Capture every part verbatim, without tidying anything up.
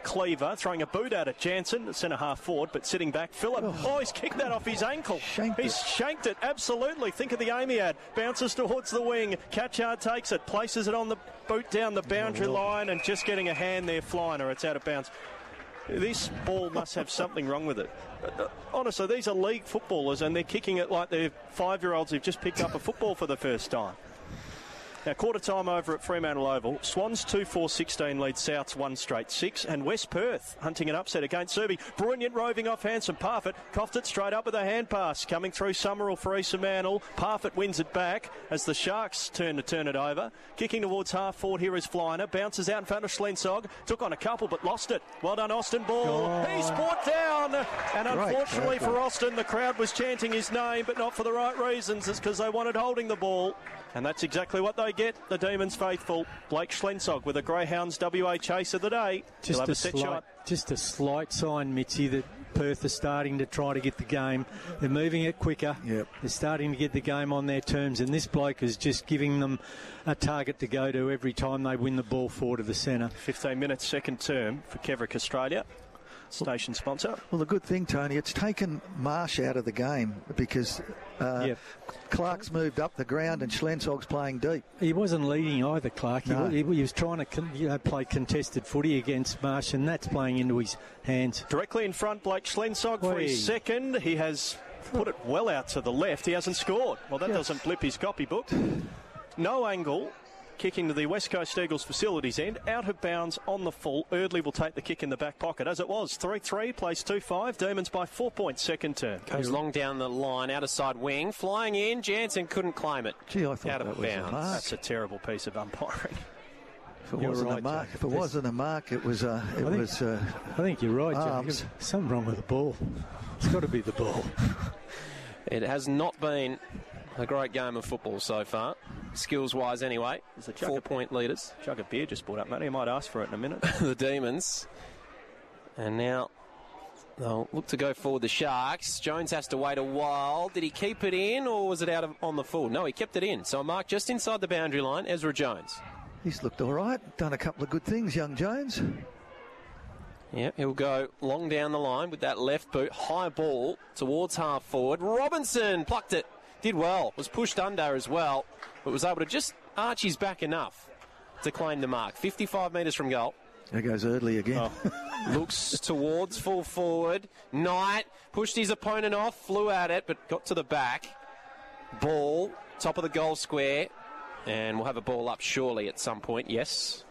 Cleaver throwing a boot at it. Jansen, the centre half forward, but sitting back. Phillip. Oh, oh he's kicked that off his ankle. Shanked he's it. shanked it, absolutely. Think of the aim he had. Bounces towards the wing. Catchard takes it, places it on the boot down the boundary oh, line, and just getting a hand there flying, or it's out of bounds. This ball must have something wrong with it. Uh, honestly, these are league footballers, and they're kicking it like they're five-year-olds who've just picked up a football for the first time. Now, quarter time over at Fremantle Oval. Swans two four sixteen lead Souths one straight six. And West Perth hunting an upset against Serby. Brilliant roving off Hanson. Parfitt coughed it straight up with a hand pass. Coming through Summerall for Issa Mantle. Parfitt wins it back as the Sharks turn to turn it over. Kicking towards half forward here is Flyner. Bounces out in front of Schlensog. Took on a couple but lost it. Well done, Austin Ball. Oh. He's brought down. And unfortunately for Austin, the crowd was chanting his name, but not for the right reasons. It's because they wanted holding the ball. And that's exactly what they get, the Demons faithful. Blake Schlensog with a Greyhounds W A chase of the day. Just He'll have a, a set slight, shot. Just a slight sign, Mitzi, that Perth are starting to try to get the game. They're moving it quicker. Yep. They're starting to get the game on their terms, and this bloke is just giving them a target to go to every time they win the ball forward to the centre. fifteen minutes second term for Kevrick Australia. Station sponsor. Well, the good thing, Tony, it's taken Marsh out of the game because uh, yep. Clark's moved up the ground and Schlensog's playing deep. He wasn't leading either, Clark. No. He, he was trying to con- you know, play contested footy against Marsh, and that's playing into his hands. Directly in front, Blake Schlensog for Whee. his second. He has put it well out to the left. He hasn't scored. Well, that yes. doesn't blip his copybook. No angle. Kicking to the West Coast Eagles facilities end. Out of bounds on the full. Eardley will take the kick in the back pocket. As it was, three three, plays two five. Demons by four points, second turn. Goes long down the line, outer side wing. Flying in, Jansen couldn't claim it. Gee, I thought out that of was bounds. a mark. That's a terrible piece of umpiring. If it You're wasn't right, a mark, Jack. if it There's, wasn't a mark, it was. Uh, it I think, was. Uh, I think you're right, arms. Jack. Something wrong with the ball. It's got to be the ball. It has not been a great game of football so far, skills-wise anyway. Four-point leaders. Jug of beer just brought up, Matty. I might ask for it in a minute. The Demons. And now they'll look to go forward, the Sharks. Jones has to wait a while. Did he keep it in, or was it out of on the full? No, he kept it in. So a mark just inside the boundary line, Ezra Jones. He's looked all right. Done a couple of good things, young Jones. Yeah, he'll go long down the line with that left boot. High ball towards half forward. Robinson plucked it. Did well. Was pushed under as well. But was able to just arch his back enough to claim the mark. fifty-five metres from goal. There goes Eardley again. Oh. Looks towards full forward. Knight pushed his opponent off. Flew at it, but got to the back. Ball. Top of the goal square. And we'll have a ball up surely at some point. Yes.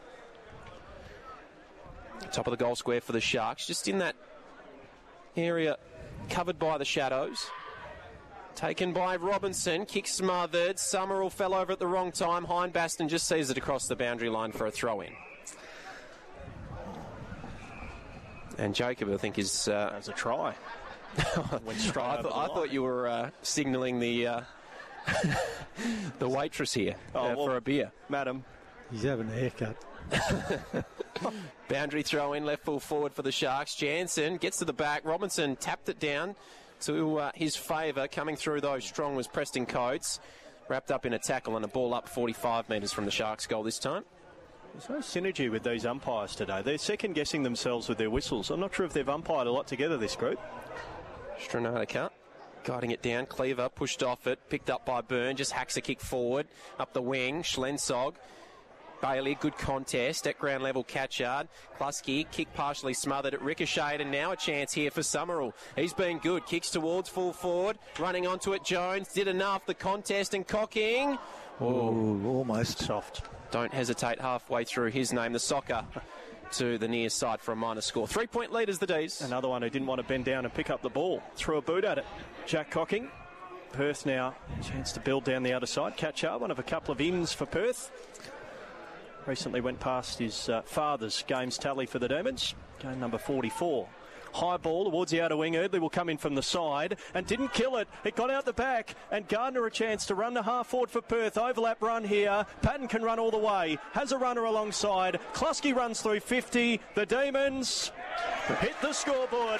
Top of the goal square for the Sharks. Just in that area covered by the shadows. Taken by Robinson. Kick smothered. Summerall fell over at the wrong time. Hindbaston just sees it across the boundary line for a throw-in. And Jacob, I think, is... Uh, that was a try. Went straight I, over th- the I line. thought you were uh, signalling the uh, the waitress here oh, uh, well, for a beer. Madam. He's having a haircut. Boundary throw in, left full forward for the Sharks. Jansen gets to the back. Robinson tapped it down to uh, his favour. Coming through, though, strong was Preston Coates. Wrapped up in a tackle and a ball up forty-five metres from the Sharks' goal this time. There's no synergy with these umpires today. They're second-guessing themselves with their whistles. I'm not sure if they've umpired a lot together, this group. Stranratica guiding it down. Cleaver pushed off it. Picked up by Byrne. Just hacks a kick forward. Up the wing. Schlensog. Bailey, good contest at ground level. Catchard, Klusky, kick partially smothered at ricocheted, and now a chance here for Summerall. He's been good. Kicks towards full forward, running onto it. Jones did enough. The contest and cocking. Oh, almost soft. Don't hesitate halfway through his name. The soccer to the near side for a minor score. Three point leaders, the D's. Another one who didn't want to bend down and pick up the ball. Threw a boot at it. Jack Cocking. Perth now chance to build down the other side. Catchard, one of a couple of ins for Perth. Recently went past his uh, father's games tally for the Demons. Game number forty-four. High ball towards the outer wing. Eardley will come in from the side and didn't kill it. It got out the back, and Gardner a chance to run the half forward for Perth. Overlap run here. Patton can run all the way. Has a runner alongside. Klusky runs through fifty. The Demons hit the scoreboard.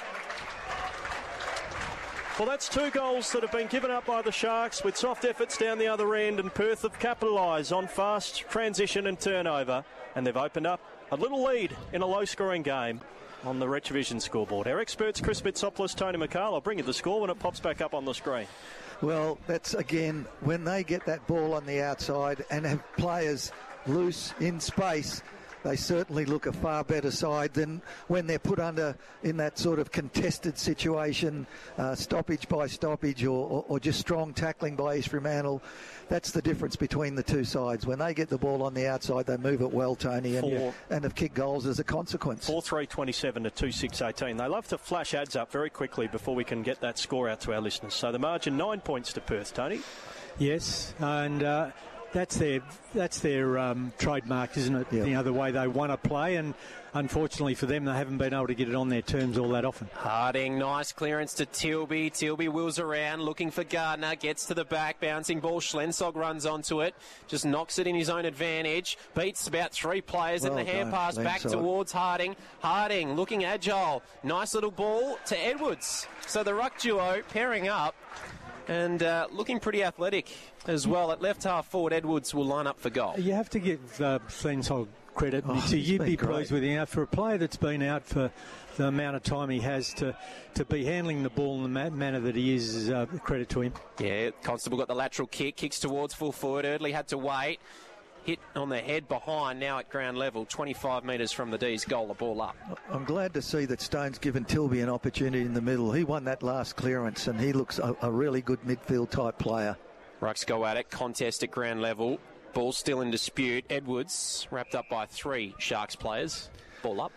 Well, that's two goals that have been given up by the Sharks with soft efforts down the other end, and Perth have capitalised on fast transition and turnover, and they've opened up a little lead in a low-scoring game on the Retrovision scoreboard. Our experts, Chris Bitsopoulos, Tony McCall. I'll bring you the score when it pops back up on the screen. Well, that's, again, when they get that ball on the outside and have players loose in space, they certainly look a far better side than when they're put under in that sort of contested situation, uh, stoppage by stoppage, or, or, or just strong tackling by East Fremantle. That's the difference between the two sides. When they get the ball on the outside, they move it well, Tony, and, yeah, and have kicked goals as a consequence. four three twenty-seven to two six eighteen. They love to flash ads up very quickly before we can get that score out to our listeners. So the margin, nine points to Perth, Tony. Yes, and uh, that's their that's their um, trademark, isn't it? Yep. You know, the way they want to play, and unfortunately for them, they haven't been able to get it on their terms all that often. Harding, nice clearance to Tilby. Tilby wheels around, looking for Gardner, gets to the back, bouncing ball. Schlensog runs onto it, just knocks it in his own advantage, beats about three players, well and the hand done, pass back towards Harding. Harding looking agile, nice little ball to Edwards. So the ruck duo pairing up and uh, looking pretty athletic as well. At left half forward, Edwards will line up for goal. You have to give uh, Schlensog credit. Oh, so you'd be great. pleased with him. For a player that's been out for the amount of time he has to, to be handling the ball in the ma- manner that he is, is uh, credit to him. Yeah, Constable got the lateral kick, kicks towards full forward. Eardley had to wait. Hit on the head behind, now at ground level, twenty-five metres from the D's goal, the ball up. I'm glad to see that Stone's given Tilby an opportunity in the middle. He won that last clearance, and he looks a, a really good midfield type player. Rucks go at it, contest at ground level. Ball still in dispute. Edwards wrapped up by three Sharks players. Ball up.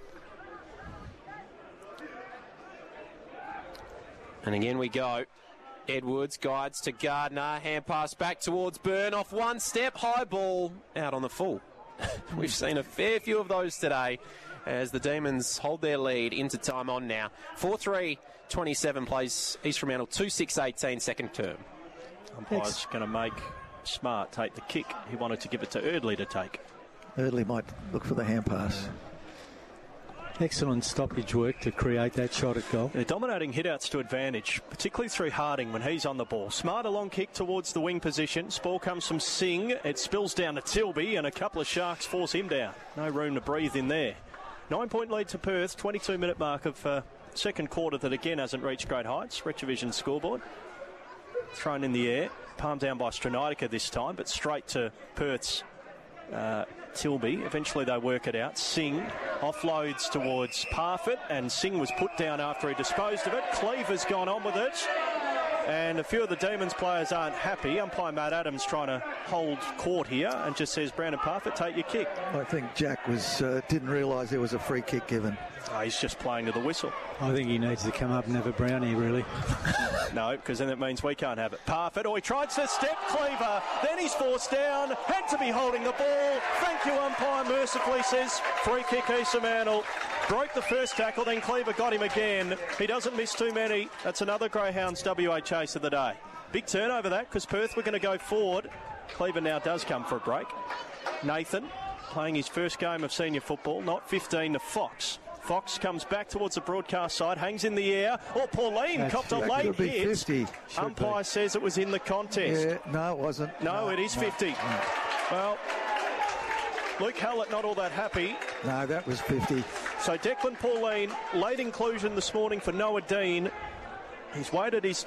And again we go. Edwards guides to Gardner. Hand pass back towards Byrne. Off one step. High ball out on the full. We've seen a fair few of those today as the Demons hold their lead into time on now. four three twenty-seven plays East Fremantle two six eighteen second term. Umpire's going to make Smart take the kick. He wanted to give it to Eardley to take. Eardley might look for the hand pass. Excellent stoppage work to create that shot at goal. They're dominating hitouts to advantage, particularly through Harding when he's on the ball. Smart a long kick towards the wing position. Ball comes from Singh. It spills down to Tilby, and a couple of Sharks force him down. No room to breathe in there. Nine-point lead to Perth. twenty-two minute mark of uh, second quarter that again hasn't reached great heights. Retrovision scoreboard. Thrown in the air. Palmed down by Stranitica this time, but straight to Perth's uh, Tilby. Eventually they work it out. Singh offloads towards Parfitt, and Singh was put down after he disposed of it. Cleaver's gone on with it, and a few of the Demons players aren't happy. Umpire Matt Adams trying to hold court here and just says, Brandon Parfitt, take your kick. I think Jack was uh, didn't realise there was a free kick given. Oh, he's just playing to the whistle. I think he needs to come up and have a brownie, really. No, because then it means we can't have it. Parfitt, oh, he tried to step Cleaver, then he's forced down, had to be holding the ball. Thank you, umpire, mercifully says, free kick East Fremantle. Broke the first tackle, then Cleaver got him again. He doesn't miss too many. That's another Greyhounds W A chase of the day. Big turnover that, because Perth were going to go forward. Cleaver now does come for a break. Nathan playing his first game of senior football, not fifteen to Fox. Fox comes back towards the broadcast side, hangs in the air. Oh, Pauline That's copped a late hit. fifty. Umpire says it was in the contest. Yeah, no, it wasn't. No, no it is no, fifty. No. Well, Luke Hallett not all that happy. No, that was fifty. So Declan Pauline, late inclusion this morning for Noah Dean. He's waited his,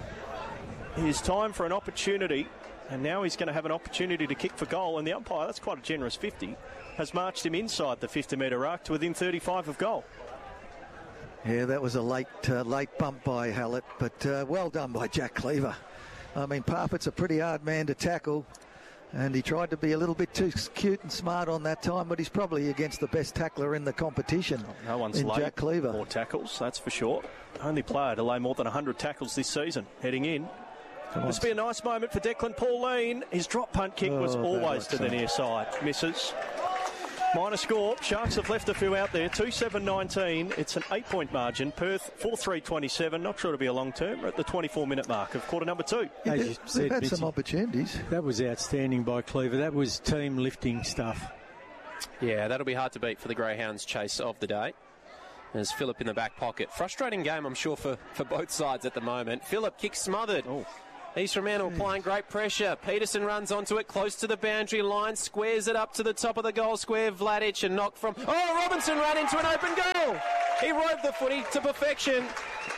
his time for an opportunity, and now he's going to have an opportunity to kick for goal. And the umpire, that's quite a generous fifty, has marched him inside the fifty metre arc to within thirty-five of goal. Yeah, that was a late uh, late bump by Hallett, but uh, well done by Jack Cleaver. I mean, Parfitt's a pretty hard man to tackle, and he tried to be a little bit too cute and smart on that time, but he's probably against the best tackler in the competition. No one's in laid Jack Cleaver. More tackles, that's for sure. Only player to lay more than one hundred tackles this season, heading in. This will be a nice moment for Declan Pauline. His drop punt kick oh, was always to the near side. Misses. Minor score. Sharks have left a few out there. two seven nineteen. It's an eight-point margin. Perth four three twenty-seven. Not sure to be a long term. We're at the twenty-four minute mark of quarter number two. As you said, They've had Mitzi, some opportunities. That was outstanding by Cleaver. That was team lifting stuff. Yeah, that'll be hard to beat for the Greyhounds chase of the day. There's Phillip in the back pocket. Frustrating game, I'm sure, for, for both sides at the moment. Phillip kick smothered. Oh. East Fremantle applying great pressure. Peterson runs onto it, close to the boundary line, squares it up to the top of the goal square. Vladic, and knock from... Oh, Robinson ran into an open goal. He rode the footy to perfection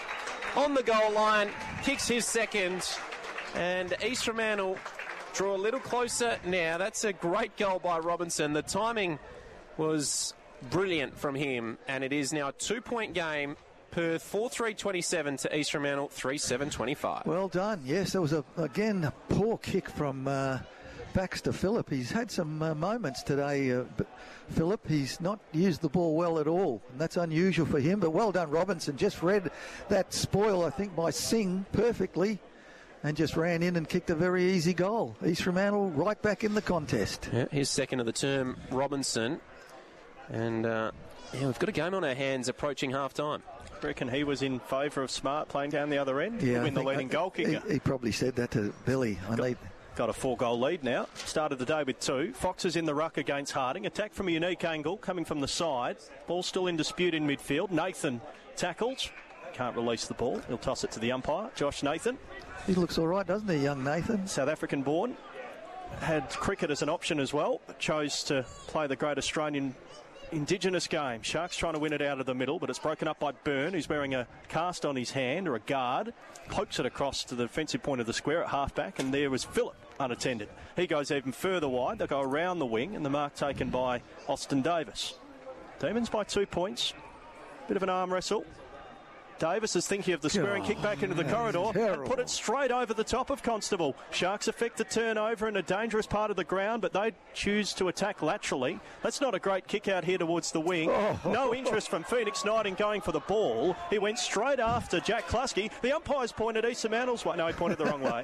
on the goal line, kicks his second, and East Fremantle draw a little closer now. That's a great goal by Robinson. The timing was brilliant from him, and it is now a two-point game. Perth four three twenty-seven to East Fremantle three seven twenty-five. Well done. Yes, there was, a, again, a poor kick from uh, Baxter Phillip. He's had some uh, moments today, uh, but Phillip. He's not used the ball well at all, and that's unusual for him. But well done, Robinson. Just read that spoil, I think, by Singh perfectly, and just ran in and kicked a very easy goal. East Fremantle right back in the contest. Yeah, his second of the term, Robinson. And, uh, yeah, we've got a game on our hands approaching half-time. I reckon he was in favour of Smart playing down the other end. Yeah, Win the leading I, goal kicker. He, he probably said that to Billy. I got, need... got a four-goal lead now. Started the day with two. Fox is in the ruck against Harding. Attack from a unique angle coming from the side. Ball still in dispute in midfield. Nathan tackles. Can't release the ball. He'll toss it to the umpire, Josh Nathan. He looks all right, doesn't he, young Nathan? South African born. Had cricket as an option as well. Chose to play the great Australian Indigenous game. Sharks trying to win it out of the middle, but it's broken up by Byrne, who's wearing a cast on his hand or a guard. Pokes it across to the defensive point of the square at halfback, and there was Phillip unattended. He goes even further wide. They'll go around the wing, and the mark taken by Austin Davis. Demons by two points. Bit of an arm wrestle. Davis is thinking of the squaring Oh, kick back into the corridor terrible. and put it straight over the top of Constable. Sharks affect the turnover in a dangerous part of the ground, but they choose to attack laterally. That's not a great kick out here towards the wing. Oh. No interest from Phoenix Knight in going for the ball. He went straight after Jack Kluski. The umpires pointed East Fremantle's way. No, he pointed the wrong way.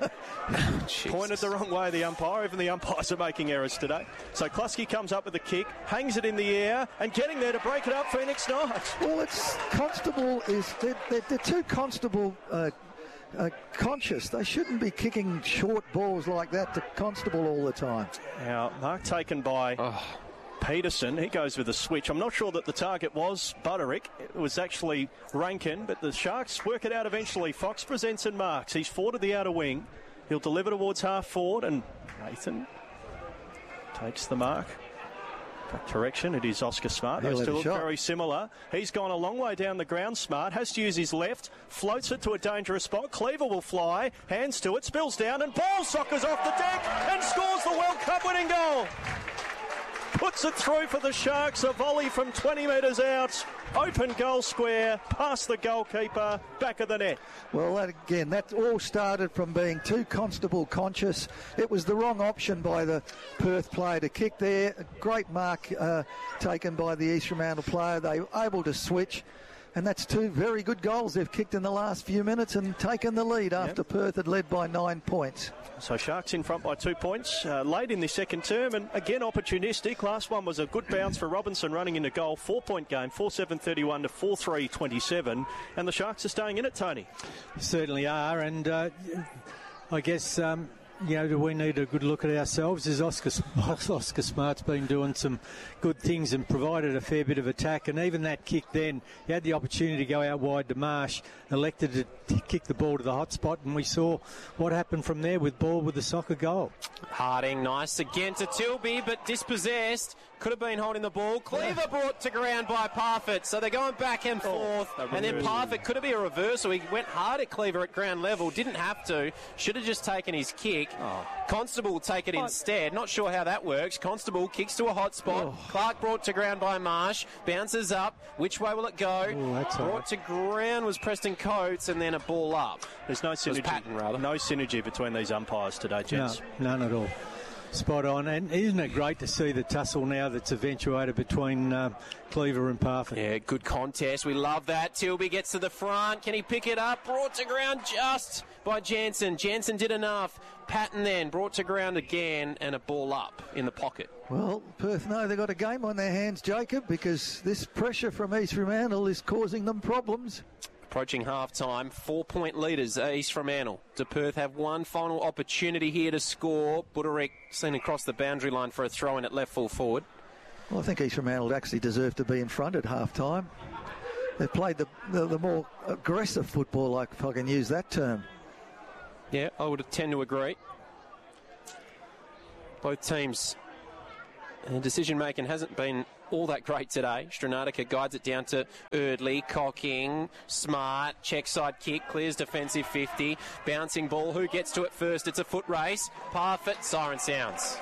Pointed the wrong way, the umpire. Even the umpires are making errors today. So Kluski comes up with the kick, hangs it in the air, and getting there to break it up, Phoenix Knight. Well, it's Constable is they're, they're, they're too Constable uh, uh, conscious. They shouldn't be kicking short balls like that to Constable all the time. Now, mark taken by oh. Peterson. He goes with a switch. I'm not sure that the target was Butterick. It was actually Rankin, but the Sharks work it out eventually. Fox presents and marks. He's four to the outer wing. He'll deliver towards half forward, and Nathan takes the mark. Correction, it is Oscar Smart. Those two look very similar. He's gone a long way down the ground. Smart has to use his left, floats it to a dangerous spot. Cleaver will fly, hands to it, spills down, and ball soccers off the deck and scores the World Cup winning goal. Puts it through for the Sharks. A volley from twenty metres out. Open goal square, past the goalkeeper, back of the net. Well, that, again, that all started from being too Constable conscious. It was the wrong option by the Perth player to kick there. A great mark uh, taken by the East Fremantle player. They were able to switch. And that's two very good goals they've kicked in the last few minutes and taken the lead after yep. Perth had led by nine points. So Sharks in front by two points, uh, late in the second term, and again opportunistic. Last one was a good bounce for Robinson running into goal. Four-point game, four seven thirty-one to four three twenty-seven. And the Sharks are staying in it, Tony. Certainly are, and uh, I guess... Um, You know, do we need a good look at ourselves? As Oscar, Oscar Smart's been doing some good things and provided a fair bit of attack, and even that kick then, he had the opportunity to go out wide to Marsh, elected to kick the ball to the hot spot, and we saw what happened from there with ball with the soccer goal. Harding, nice again to Tilby, but dispossessed. Could have been holding the ball. Cleaver yeah. brought to ground by Parfitt. So they're going back and forth. Oh, and then Parfitt could have been a reversal. He went hard at Cleaver at ground level. Didn't have to. Should have just taken his kick. Oh. Constable will take it instead. Not sure how that works. Constable kicks to a hot spot. Oh. Clark brought to ground by Marsh. Bounces up. Which way will it go? Ooh, that's brought hard. to ground was Preston Coates, and then a ball up. There's no synergy. Patton, rather. No synergy between these umpires today, gents. No, none at all. Spot on, and isn't it great to see the tussle now that's eventuated between um, Cleaver and Parfitt? Yeah, good contest. We love that. Tilby gets to the front. Can he pick it up? Brought to ground just by Jansen. Jansen did enough. Patton then brought to ground again, and a ball up in the pocket. Well, Perth know they've got a game on their hands, Jacob, because this pressure from East Fremantle is causing them problems. Approaching half-time, four-point leaders, East Fremantle. Do Perth have one final opportunity here to score? Butterick seen across the boundary line for a throw-in at left full forward. Well, I think East Fremantle actually deserve to be in front at half-time. They've played the, the, the more aggressive football, like if I can use that term. Yeah, I would tend to agree. Both teams, uh, decision-making hasn't been all that great today. Stranatica guides it down to Erdley, cocking, Smart, check side kick, clears defensive fifty, bouncing ball, who gets to it first? It's a foot race. Parfitt, siren sounds.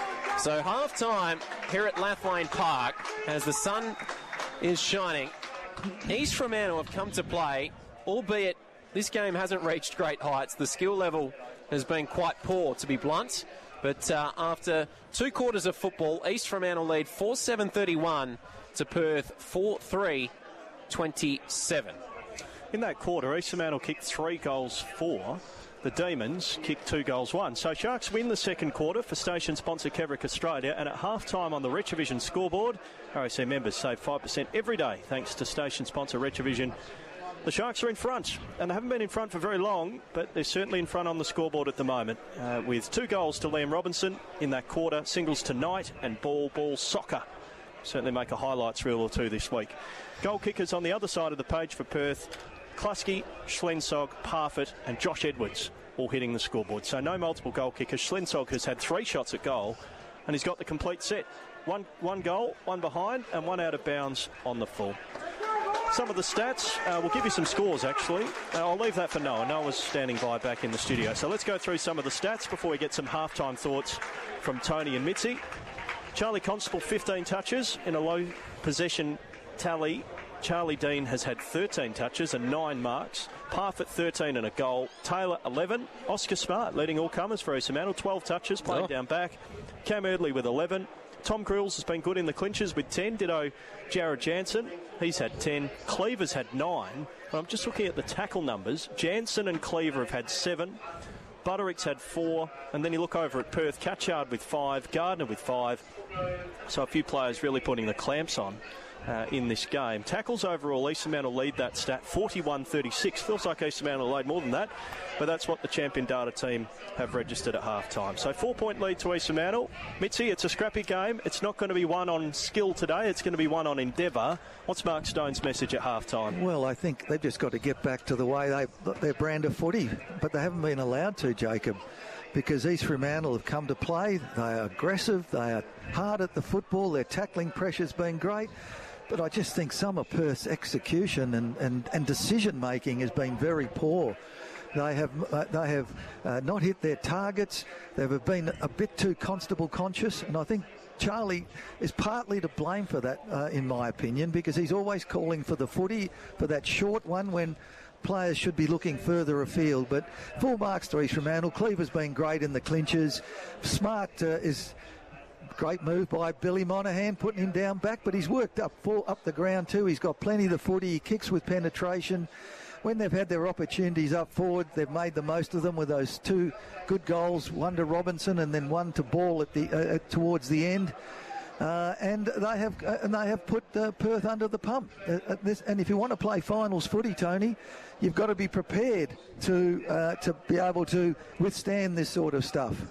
So half-time here at Lathlane Park, as the sun is shining. East Fremantle have come to play, albeit this game hasn't reached great heights. The skill level has been quite poor, to be blunt. But uh, after two quarters of football, East Fremantle lead four seven thirty-one to Perth four three twenty-seven. In that quarter, East Fremantle kicked three goals for. The Demons kicked two goals one. So Sharks win the second quarter for station sponsor Kevrick Australia, and at half-time on the Retrovision scoreboard, R A C members save five percent every day thanks to station sponsor Retrovision. The Sharks are in front, and they haven't been in front for very long, but they're certainly in front on the scoreboard at the moment, uh, with two goals to Liam Robinson in that quarter, singles to Knight and ball, ball, soccer. Certainly make a highlights reel or two this week. Goal kickers on the other side of the page for Perth, Klusky, Schlensog, Parfitt and Josh Edwards all hitting the scoreboard. So no multiple goal kickers. Schlensog has had three shots at goal, and he's got the complete set. One, one goal, one behind, and one out of bounds on the full. Some of the stats, uh, we'll give you some scores actually. Uh, I'll leave that for Noah. Noah's standing by back in the studio. So let's go through some of the stats before we get some halftime thoughts from Tony and Mitzi. Charlie Constable, fifteen touches in a low possession tally. Charlie Dean has had thirteen touches and nine marks. Parfitt, thirteen and a goal. Taylor, eleven. Oscar Smart, leading all comers for East Fremantle, twelve touches, playing oh. down back. Cam Erdley with eleven. Tom Grills has been good in the clinches with ten. Ditto Jared Jansen. He's had ten. Cleaver's had nine. But I'm just looking at the tackle numbers. Jansen and Cleaver have had seven. Butterick's had four. And then you look over at Perth. Catchard with five. Gardner with five. So a few players really putting the clamps on uh, in this game. Tackles overall, East Fremantle lead that stat, forty-one thirty-six. Feels like East Fremantle lead more than that. But that's what the champion data team have registered at half-time. So four-point lead to East Fremantle. Mitzi, it's a scrappy game. It's not going to be one on skill today. It's going to be one on endeavour. What's Mark Stone's message at half-time? Well, I think they've just got to get back to the way they their brand of footy, but they haven't been allowed to, Jacob, because East Fremantle have come to play. They are aggressive. They are hard at the football. Their tackling pressure's been great. But I just think some of Perth's execution and, and, and decision-making has been very poor. They have uh, they have uh, not hit their targets. They've been a bit too Constable conscious, and I think Charlie is partly to blame for that, uh, in my opinion, because he's always calling for the footy, for that short one when players should be looking further afield. But full marks to East Fremantle. Cleaver's been great in the clinches. Smart uh, is great move by Billy Monahan, putting him down back, but he's worked up full, up the ground too. He's got plenty of the footy. He kicks with penetration. When they've had their opportunities up forward, they've made the most of them with those two good goals, one to Robinson and then one to Ball at the uh, towards the end. Uh, and they have uh, and they have put uh, Perth under the pump. Uh, at this, and if you want to play finals footy, Tony, you've got to be prepared to uh, to be able to withstand this sort of stuff.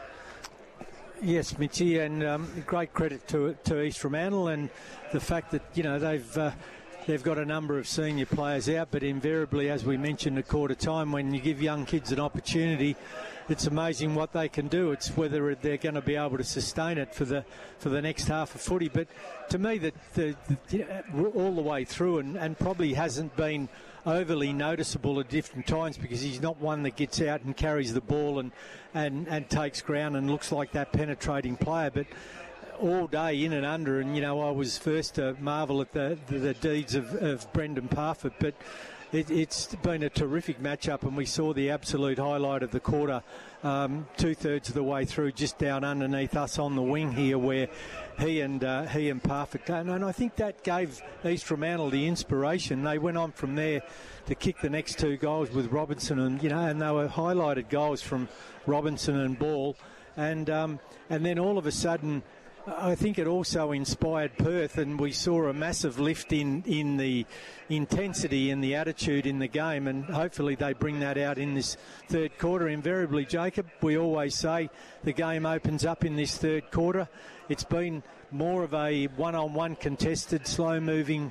Yes, Mitchie, and um, great credit to to East Fremantle and the fact that you know they've. Uh, They've got a number of senior players out, but invariably, as we mentioned at quarter time, when you give young kids an opportunity, it's amazing what they can do. It's whether they're going to be able to sustain it for the for the next half of footy. But to me, that the, the, all the way through, and, and probably hasn't been overly noticeable at different times because he's not one that gets out and carries the ball and and, and takes ground and looks like that penetrating player, but all day in and under, and you know I was first to marvel at the the, the deeds of, of Brendan Parfitt, but it, it's been a terrific matchup, and we saw the absolute highlight of the quarter, um, two thirds of the way through, just down underneath us on the wing here, where he and uh, he and Parfitt, and, and I think that gave East Fremantle the inspiration. They went on from there to kick the next two goals with Robinson, and you know, and they were highlighted goals from Robinson and Ball, and um, and then all of a sudden, I think it also inspired Perth, and we saw a massive lift in, in the intensity and the attitude in the game, and hopefully they bring that out in this third quarter. Invariably, Jacob, we always say the game opens up in this third quarter. It's been more of a one-on-one contested, slow-moving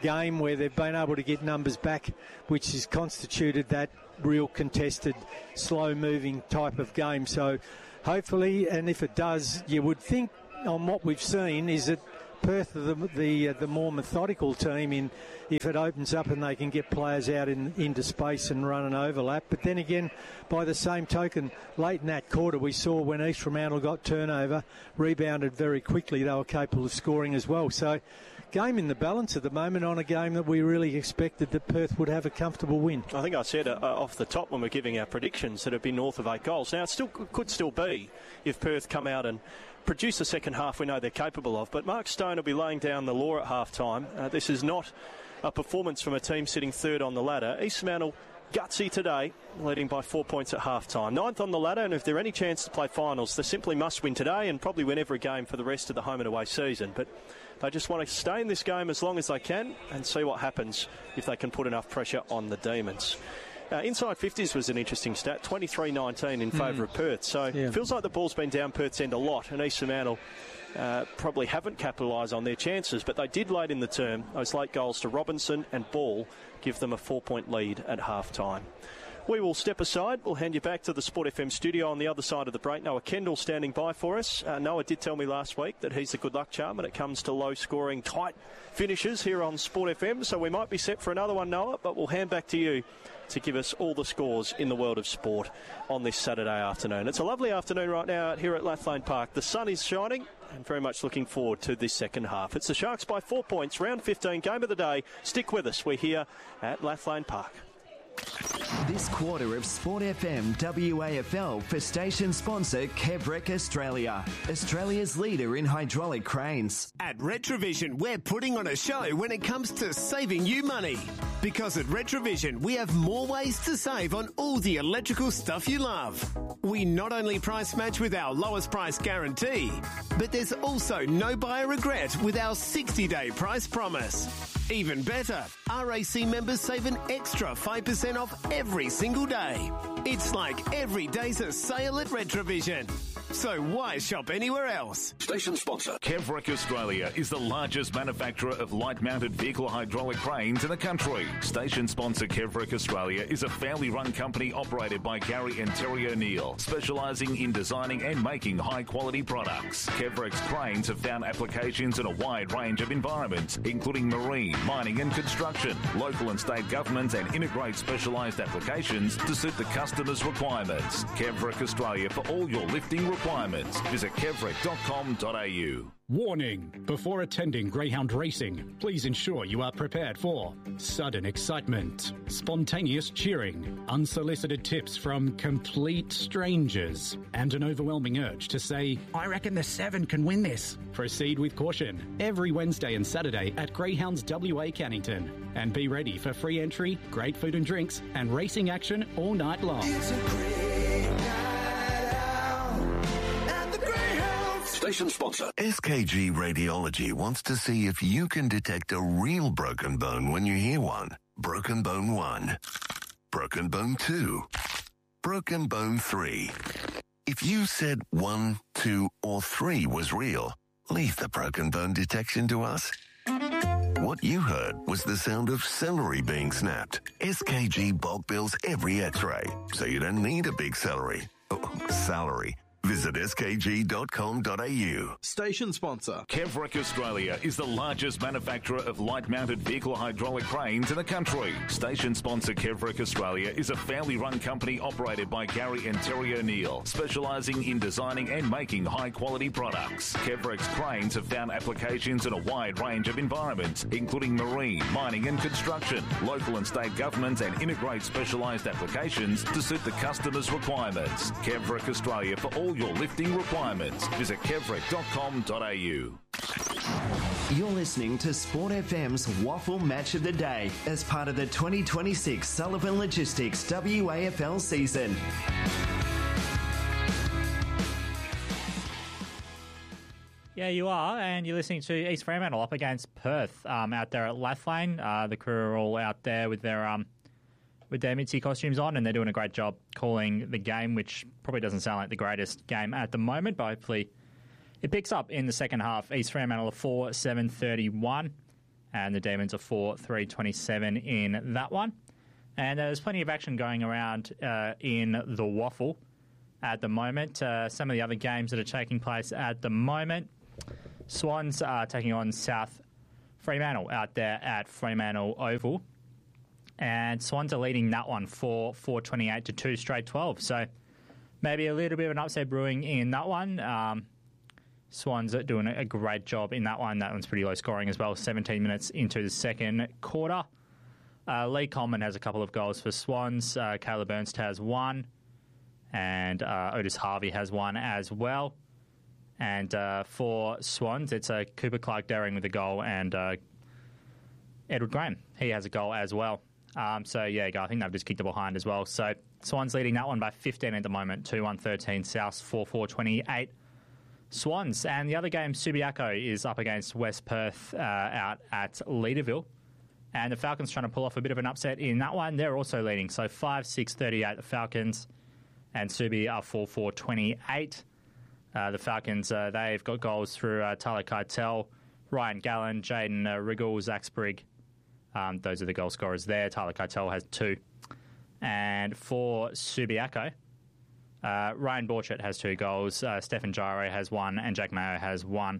game where they've been able to get numbers back, which has constituted that real contested, slow-moving type of game. So hopefully, and if it does, you would think on what we've seen is that Perth are the the, uh, the more methodical team in if it opens up and they can get players out in, into space and run an overlap. But then again, by the same token, late in that quarter we saw when East Fremantle got turnover, rebounded very quickly, they were capable of scoring as well. So game in the balance at the moment on a game that we really expected that Perth would have a comfortable win. I think I said uh, off the top when we're giving our predictions that it'd be north of eight goals. Now it still could still be if Perth come out and produce the second half we know they're capable of, but Mark Stone will be laying down the law at half-time. Uh, this is not a performance from a team sitting third on the ladder. East Fremantle gutsy today, leading by four points at half-time. Ninth on the ladder, and if there are any chance to play finals, they simply must win today and probably win every game for the rest of the home and away season. But they just want to stay in this game as long as they can and see what happens if they can put enough pressure on the Demons. Uh, inside fifties was an interesting stat, twenty-three nineteen in favour mm. of Perth. So yeah. It feels like the ball's been down Perth's end a lot, and East Fremantle uh, probably haven't capitalised on their chances, but they did late in the term. Those late goals to Robinson and Ball give them a four-point lead at half-time. We will step aside. We'll hand you back to the Sport F M studio on the other side of the break. Noah Kendall standing by for us. Uh, Noah did tell me last week that he's a good luck charm when it comes to low-scoring, tight finishes here on Sport F M, so we might be set for another one, Noah, but we'll hand back to you to give us all the scores in the world of sport on this Saturday afternoon. It's a lovely afternoon right now out here at Lathlane Park. The sun is shining and very much looking forward to this second half. It's the Sharks by four points, round fifteen, game of the day. Stick with us. We're here at Lathlane Park. This quarter of Sport F M W A F L for station sponsor Kevrec Australia, Australia's leader in hydraulic cranes. At Retrovision, we're putting on a show when it comes to saving you money. Because at Retrovision, we have more ways to save on all the electrical stuff you love. We not only price match with our lowest price guarantee, but there's also no buyer regret with our sixty-day price promise. Even better, R A C members save an extra five percent off every single day. It's like every day's a sale at Retrovision. So why shop anywhere else? Station sponsor. Kevrec Australia is the largest manufacturer of light-mounted vehicle hydraulic cranes in the country. Station sponsor Kevrec Australia is a family-run company operated by Gary and Terry O'Neill, specialising in designing and making high-quality products. Kevrec's cranes have found applications in a wide range of environments, including marine, mining and construction, local and state governments, and integrate specialised applications to suit the customer's requirements. Kevrec Australia for all your lifting requirements. Visit kevrec dot com dot a u. Warning! Before attending greyhound racing, please ensure you are prepared for sudden excitement, spontaneous cheering, unsolicited tips from complete strangers, and an overwhelming urge to say, I reckon the seven can win this. Proceed with caution every Wednesday and Saturday at Greyhounds W A Cannington. And be ready for free entry, great food and drinks, and racing action all night long. It's a great night out at the Greyhounds. Station sponsor. S K G Radiology wants to see if you can detect a real broken bone when you hear one. Broken bone one. Broken bone two. Broken bone three. If you said one, two, or three was real, leave the broken bone detection to us. What you heard was the sound of celery being snapped. S K G bulk bills every x-ray, so you don't need a big celery. Oh, salary. Visit s k g dot com dot a u. Station sponsor. Kevrec Australia is the largest manufacturer of light-mounted vehicle hydraulic cranes in the country. Station sponsor Kevrec Australia is a family-run company operated by Gary and Terry O'Neill, specialising in designing and making high-quality products. Kevrec's cranes have found applications in a wide range of environments, including marine, mining and construction, local and state governments, and integrate specialised applications to suit the customer's requirements. Kevrec Australia for all your lifting requirements. Visit kevrec dot com dot a u. You're listening to Sport F M's Waffle Match of the Day as part of the twenty twenty-six Sullivan Logistics W A F L season. Yeah, you are, and you're listening to East Fremantle up against Perth um, out there at Lathlane. Uh, the crew are all out there with their um, with their Mitzi costumes on, and they're doing a great job calling the game, which probably doesn't sound like the greatest game at the moment, but hopefully it picks up in the second half. East Fremantle are four seven thirty-one, and the Demons are four three twenty-seven in that one. And there's plenty of action going around uh, in the Waffle at the moment. Uh, some of the other games that are taking place at the moment. Swans are taking on South Fremantle out there at Fremantle Oval. And Swans are leading that one for four twenty-eight to two straight twelve. So maybe a little bit of an upset brewing in that one. Um, Swans are doing a great job in that one. That one's pretty low scoring as well. seventeen minutes into the second quarter. Uh, Lee Coleman has a couple of goals for Swans. Uh, Caleb Ernst has one. And uh, Otis Harvey has one as well. And uh, for Swans, it's uh, Cooper Clark-Daring with a goal and uh, Edward Graham. He has a goal as well. Um, so, yeah, I think they've just kicked it behind as well. So, Swans leading that one by fifteen at the moment. two one thirteen South, four four twenty-eight Swans. And the other game, Subiaco, is up against West Perth uh, out at Leederville. And the Falcons trying to pull off a bit of an upset in that one. They're also leading. So, five six thirty-eight the Falcons. And Subi are four four twenty-eight. Uh, the Falcons, uh, they've got goals through uh, Tyler Keitel, Ryan Gallen, Jaden uh, Riggle, Zach Sprigg. Um, those are the goal scorers there. Tyler Keitel has two. And for Subiaco, uh, Ryan Borchett has two goals, uh, Stephen Gyro has one, and Jack Mayo has one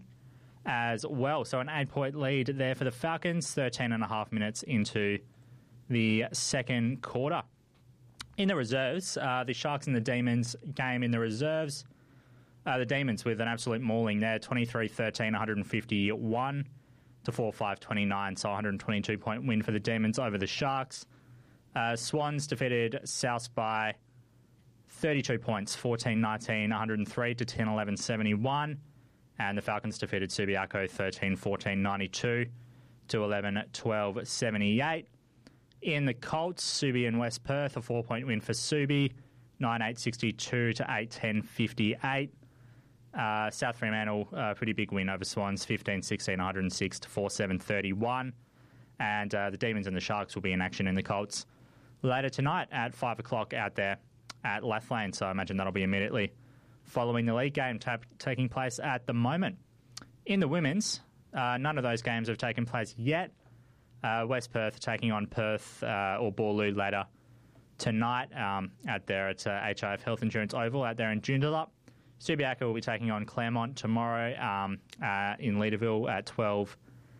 as well. So an eight-point lead there for the Falcons, thirteen and a half minutes into the second quarter. In the reserves, uh, the Sharks and the Demons game in the reserves. Uh, the Demons with an absolute mauling there, twenty-three thirteen, one fifty-one to four five twenty-nine, so one twenty-two point win for the Demons over the Sharks. Uh, Swans defeated South by thirty-two points, fourteen nineteen, one oh three to ten eleven seventy-one. And the Falcons defeated Subiaco thirteen fourteen ninety-two to eleven twelve seventy-eight. In the Colts, Subi and West Perth, a four-point win for Subi, nine eight sixty-two to eight ten fifty-eight. Uh, South Fremantle, a uh, pretty big win over Swans, fifteen sixteen, one oh six to four seven thirty-one. And uh, the Demons and the Sharks will be in action in the Colts later tonight at five o'clock out there at Lathlane. So I imagine that'll be immediately following the league game tap- taking place at the moment. In the women's, uh, none of those games have taken place yet. Uh, West Perth taking on Perth uh, or Borloo later tonight um, out there at uh, H I F Health Insurance Oval out there in Joondalup. Subiaco will be taking on Claremont tomorrow um, uh, in Leederville at twelve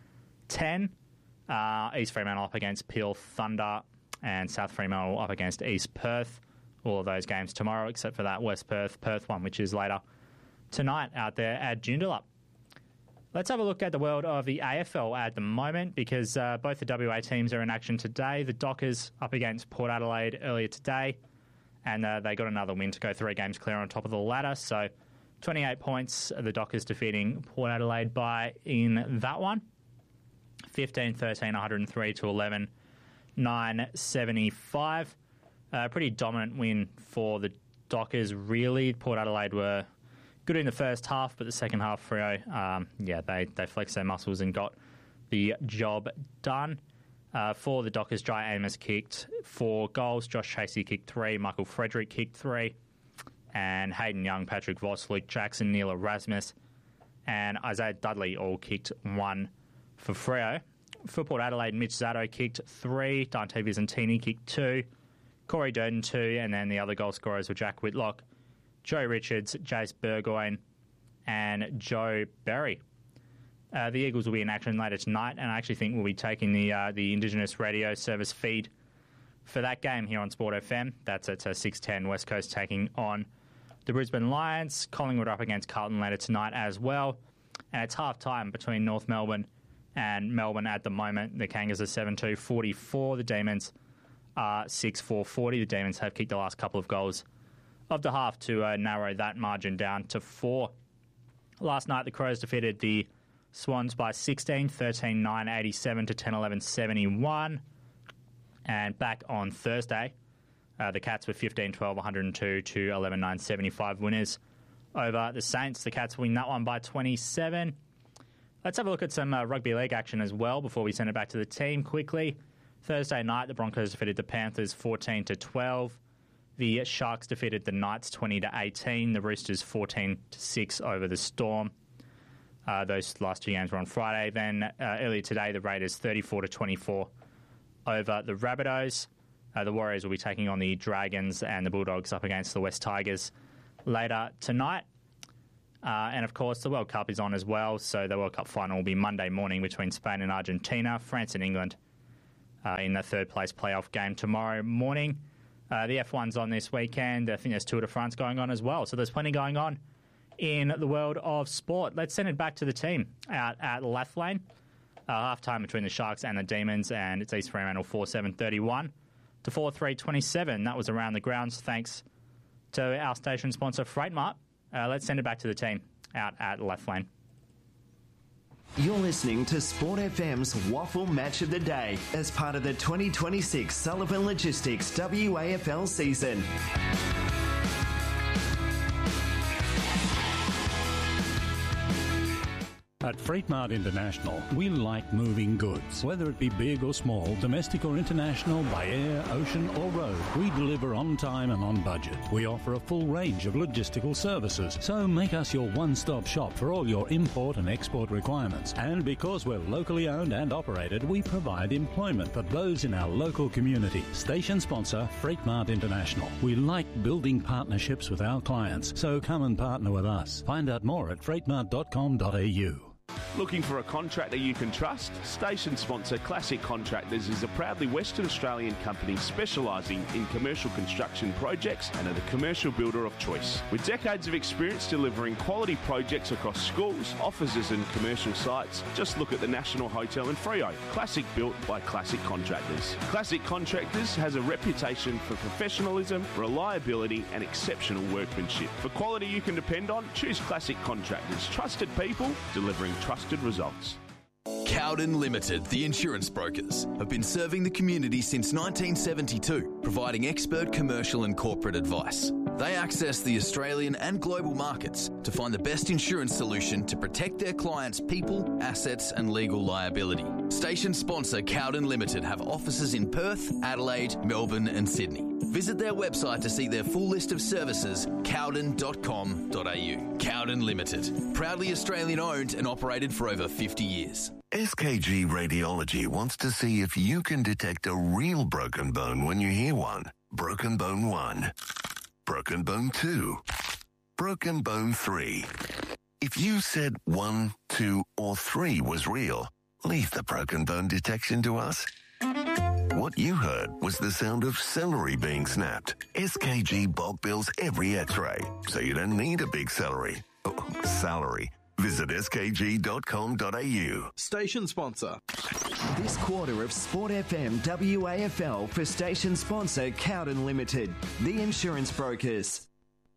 ten. Uh, East Fremantle up against Peel Thunder and South Fremantle up against East Perth. All of those games tomorrow except for that West Perth Perth one, which is later tonight out there at Joondalup. Let's have a look at the world of the A F L at the moment because uh, both the W A teams are in action today. The Dockers up against Port Adelaide earlier today, and uh, they got another win to go three games clear on top of the ladder. So twenty-eight points, the Dockers defeating Port Adelaide by in that one. fifteen thirteen, one oh three to eleven, nine seventy-five. A uh, pretty dominant win for the Dockers, really. Port Adelaide were good in the first half, but the second half, Freo, um, yeah, they, they flexed their muscles and got the job done. Uh, for the Dockers, Jai Amos kicked four goals. Josh Tracy kicked three. Michael Frederick kicked three. And Hayden Young, Patrick Voss, Luke Jackson, Neil Erasmus, and Isaiah Dudley all kicked one for Freo. For Port Adelaide, Mitch Zato kicked three. Dante Vizantini kicked two. Corey Durden two. And then the other goal scorers were Jack Whitlock, Joe Richards, Jace Burgoyne, and Joe Berry. Uh, the Eagles will be in action later tonight, and I actually think we'll be taking the uh, the Indigenous radio service feed for that game here on Sport F M. That's at uh, six ten, West Coast taking on the Brisbane Lions. Collingwood are up against Carlton later tonight as well. And it's half-time between North Melbourne and Melbourne at the moment. The Kangas are seven two forty-four. The Demons are six four forty. The Demons have kicked the last couple of goals of the half to uh, narrow that margin down to four. Last night, the Crows defeated the Swans by sixteen, thirteen nine eighty-seven to ten eleven seventy-one. And back on Thursday, uh, the Cats were fifteen twelve, one oh two to eleven nine seventy-five winners over the Saints. The Cats win that one by twenty-seven. Let's have a look at some uh, rugby league action as well before we send it back to the team quickly. Thursday night, the Broncos defeated the Panthers fourteen to twelve. The Sharks defeated the Knights twenty to eighteen. The Roosters fourteen to six over the Storm. Uh, those last two games were on Friday. Then uh, earlier today, the Raiders thirty-four to twenty-four over the Rabbitohs. Uh, the Warriors will be taking on the Dragons, and the Bulldogs up against the West Tigers later tonight. Uh, and of course, the World Cup is on as well. So the World Cup final will be Monday morning between Spain and Argentina, France and England uh, in the third place playoff game tomorrow morning. Uh, the F one's on this weekend. I think there's Tour de France going on as well. So there's plenty going on in the world of sport. Let's send it back to the team out at Lathlane. Uh, half time between the Sharks and the Demons, and it's East Fremantle four seven thirty-one to four three twenty-seven. That was around the grounds thanks to our station sponsor Freightmart. Uh, let's send it back to the team out at Lathlane. You're listening to Sport F M's Waffle Match of the Day as part of the twenty twenty-six Sullivan Logistics W A F L season. At Freightmart International, we like moving goods. Whether it be big or small, domestic or international, by air, ocean or road, we deliver on time and on budget. We offer a full range of logistical services, so make us your one-stop shop for all your import and export requirements. And because we're locally owned and operated, we provide employment for those in our local community. Station sponsor, Freightmart International. We like building partnerships with our clients, so come and partner with us. Find out more at freightmart dot com dot a u. Looking for a contractor you can trust? Station sponsor Classic Contractors is a proudly Western Australian company specialising in commercial construction projects and are the commercial builder of choice. With decades of experience delivering quality projects across schools, offices and commercial sites, just look at the National Hotel in Freo. Classic built by Classic Contractors. Classic Contractors has a reputation for professionalism, reliability and exceptional workmanship. For quality you can depend on, choose Classic Contractors. Trusted people delivering trusted results. Cowden Limited, the insurance brokers, have been serving the community since nineteen seventy-two, providing expert commercial and corporate advice. They access the Australian and global markets to find the best insurance solution to protect their clients' people, assets and legal liability. Station sponsor Cowden Limited have offices in Perth, Adelaide, Melbourne and Sydney. Visit their website to see their full list of services, cowden dot com dot a u. Cowden Limited, proudly Australian owned and operated for over fifty years. S K G Radiology wants to see if you can detect a real broken bone when you hear one. Broken Bone one. Broken Bone two. Broken Bone three. If you said one, two, or three was real, leave the broken bone detection to us. What you heard was the sound of celery being snapped. S K G bulk bills every x-ray, so you don't need a big celery. Oh, salary. Visit s k g dot com dot a u. Station sponsor. This quarter of Sport F M W A F L for station sponsor Cowden Limited, the insurance brokers.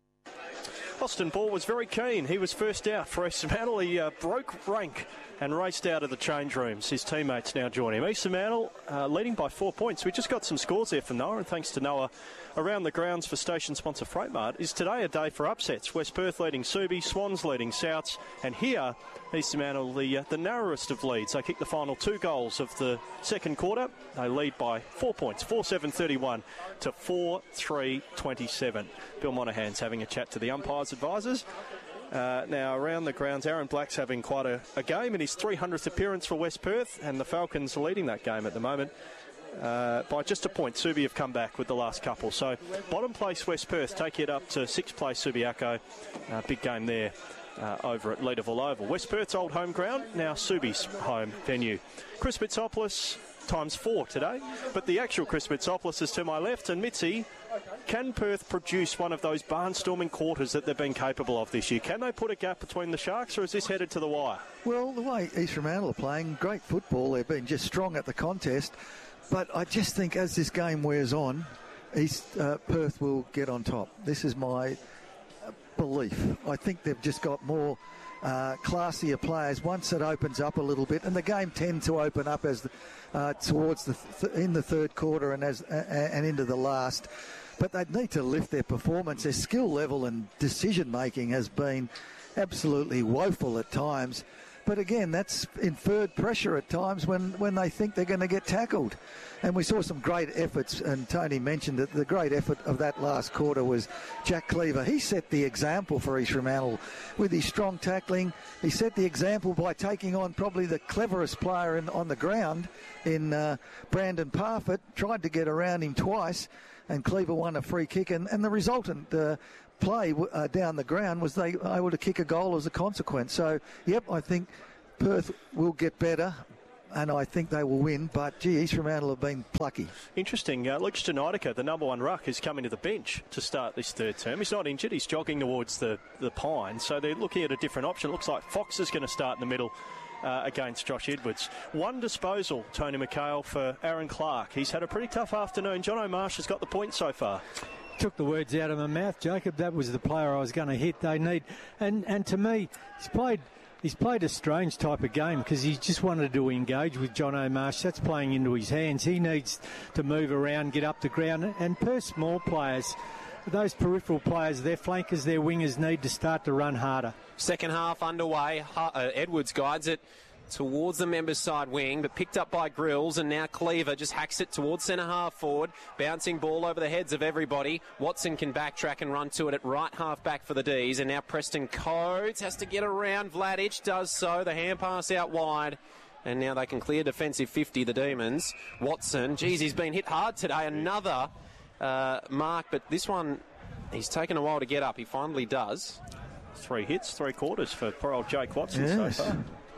Austin Ball was very keen. He was first out for East Fremantle. He uh, broke rank and raced out of the change rooms. His teammates now join him. East Fremantle uh, leading by four points. We just got some scores there for Noah, and thanks to Noah, around the grounds for station sponsor Freightmart. Is today a day for upsets? West Perth leading Subi, Swans leading Souths, and here East Fremantle the uh, the narrowest of leads. They kick the final two goals of the second quarter. They lead by four points, four seven thirty-one to four three twenty-seven. Bill Monahan's having a chat to the umpires' advisors. Uh, now, around the grounds, Aaron Black's having quite a, a game in his three hundredth appearance for West Perth, and the Falcons are leading that game at the moment uh, by just a point. Subi have come back with the last couple. So, bottom place West Perth take it up to sixth place Subiaco. Uh, big game there uh, over at Leederville Oval. West Perth's old home ground, now Subi's home venue. Chris Bitsopoulos times four today, but the actual Chris Bitsopoulos is to my left, and Mitzi, can Perth produce one of those barnstorming quarters that they've been capable of this year? Can they put a gap between the Sharks, or is this headed to the wire? Well, the way East Fremantle are playing, great football. They've been just strong at the contest. But I just think as this game wears on, East uh, Perth will get on top. This is my uh, belief. I think they've just got more uh, classier players once it opens up a little bit, and the game tends to open up as the, uh, towards the th- in the third quarter and as uh, and into the last. But they need to lift their performance. Their skill level and decision making has been absolutely woeful at times. but again, that's inferred pressure at times when, when they think they're going to get tackled. And we saw some great efforts, and Tony mentioned that the great effort of that last quarter was Jack Cleaver. He set the example for East Fremantle with his strong tackling. He set the example by taking on probably the cleverest player in, on the ground in uh, Brandon Parfitt, tried to get around him twice, and Cleaver won a free kick, and, and the resultant uh, play uh, down the ground was they were able to kick a goal as a consequence. So, yep, I think Perth will get better, and I think they will win, but, gee, East Fremantle have been plucky. Interesting. Uh, Luke Stenitica, the number one ruck, is coming to the bench to start this third term. He's not injured. He's jogging towards the, the Pines, so they're looking at a different option. Looks like Fox is going to start in the middle uh, against Josh Edwards. One disposal, Tony McHale, for Aaron Clark. He's had a pretty tough afternoon. John O'Marsh has got the point so far. Took the words out of my mouth, Jacob. That was the player I was going to hit. They need, and and to me, he's played he's played a strange type of game because he just wanted to engage with John O'Marsh. That's playing into his hands. He needs to move around, get up the ground, and per small players, those peripheral players, their flankers, their wingers need to start to run harder. Second half underway. Uh, Edwards guides it towards the members' side wing, but picked up by Grills, and now Cleaver just hacks it towards centre half forward. Bouncing ball over the heads of everybody. Watson can backtrack and run to it at right half back for the D's, and now Preston Coates has to get around. Vladic does so. The hand pass out wide, and now they can clear defensive fifty, the Demons. Watson, geez, he's been hit hard today. Another uh, mark, but this one, he's taken a while to get up. He finally does. Three hits, three quarters for poor old Jake Watson yes. so far.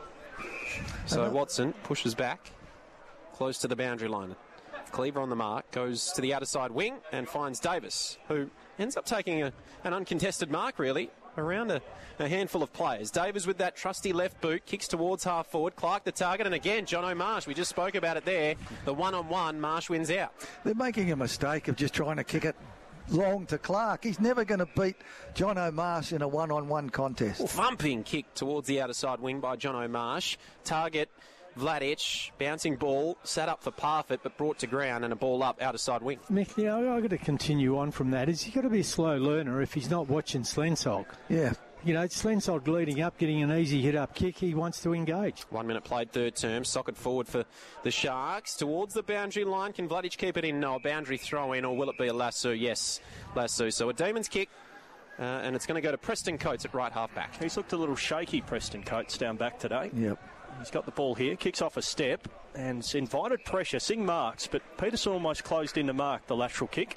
So Watson pushes back close to the boundary line. Cleaver on the mark, goes to the outer side wing and finds Davis, who ends up taking a, an uncontested mark, really, around a, a handful of players. Davis with that trusty left boot, kicks towards half forward. Clark the target, and again, John O'Marsh. We just spoke about it there. The one-on-one, Marsh wins out. They're making a mistake of just trying to kick it long to Clark. He's never going to beat John O'Marsh in a one-on-one contest. Well, thumping kick towards the outer side wing by John O'Marsh. Target, Vladic, bouncing ball, sat up for Parfitt, but brought to ground, and a ball up outer side wing. Mick, you know, I've got to continue on from that. Is he got to be a slow learner if he's not watching Slensog? Yeah. You know, Slensog leading up, getting an easy hit-up kick. He wants to engage. One minute played, third term. Socket forward for the Sharks. Towards the boundary line. Can Vladic keep it in? No, a boundary throw in, or will it be a lasso? Yes, lasso. So a Demons kick, uh, and it's going to go to Preston Coates at right half-back. He's looked a little shaky, Preston Coates, down back today. Yep. He's got the ball here, kicks off a step, and invited pressure. Singh marks, but Peterson almost closed in to mark the lateral kick.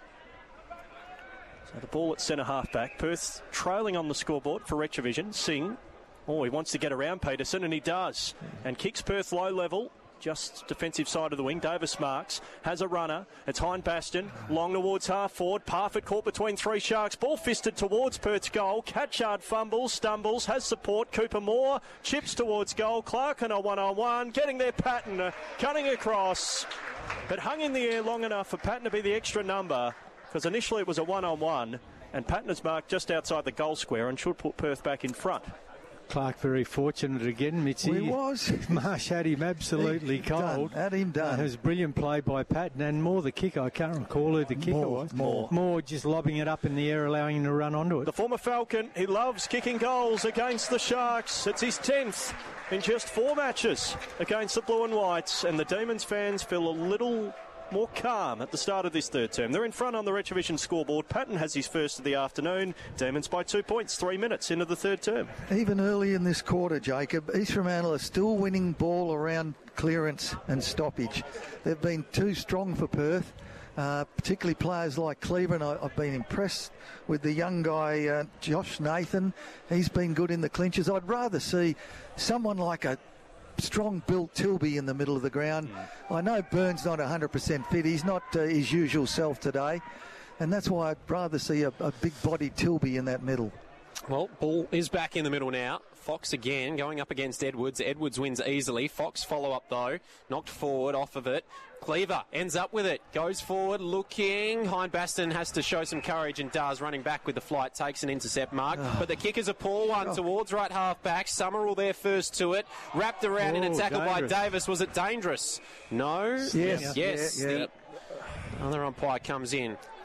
So the ball at centre half-back. Perth trailing on the scoreboard for Retrovision. Singh, oh, he wants to get around Peterson, and he does. And kicks Perth low level, just defensive side of the wing. Davis marks, has a runner. It's Hein Baston, long towards half forward. Parfitt caught between three Sharks. Ball fisted towards Perth's goal. Catchard fumbles, stumbles, has support. Cooper Moore chips towards goal. Clark on a one-on-one, getting there Patton, uh, cutting across, but hung in the air long enough for Patton to be the extra number, because initially it was a one-on-one, and Patton is marked just outside the goal square and should put Perth back in front. Clark very fortunate again, Mitzi. Well, he was. Marsh had him absolutely he cold. Done. Had him done. Uh, it was a brilliant play by Patton, and Moore the kicker. I can't recall who the kicker Moore, was. Moore. Moore just lobbing it up in the air, allowing him to run onto it. The former Falcon, he loves kicking goals against the Sharks. It's his tenth in just four matches against the Blue and Whites, and the Demons fans feel a little more calm at the start of this third term. They're in front on the Retrovision scoreboard. Patton has his first of the afternoon. Demons by two points, three minutes into the third term. Even early in this quarter, Jacob, East Fremantle are still winning ball around clearance and stoppage. They've been too strong for Perth, uh, particularly players like Cleaver, and I, I've been impressed with the young guy, uh, Josh Nathan. He's been good in the clinches. I'd rather see someone like a strong-built Tilby in the middle of the ground. Mm. I know Burns not one hundred percent fit. He's not uh, his usual self today, and that's why I'd rather see a, a big-bodied Tilby in that middle. Well, ball is back in the middle now. Fox again going up against Edwards. Edwards wins easily. Fox follow up though. Knocked forward off of it. Cleaver ends up with it. Goes forward looking. Hein Baston has to show some courage and does. Running back with the flight. Takes an intercept mark. Oh. But the kick is a poor one oh. towards right half back. Summerall there first to it. Wrapped around oh, in a tackle dangerous. by Davis. Was it dangerous? No? Yes. Yes. Yeah, yeah. The other umpire comes in.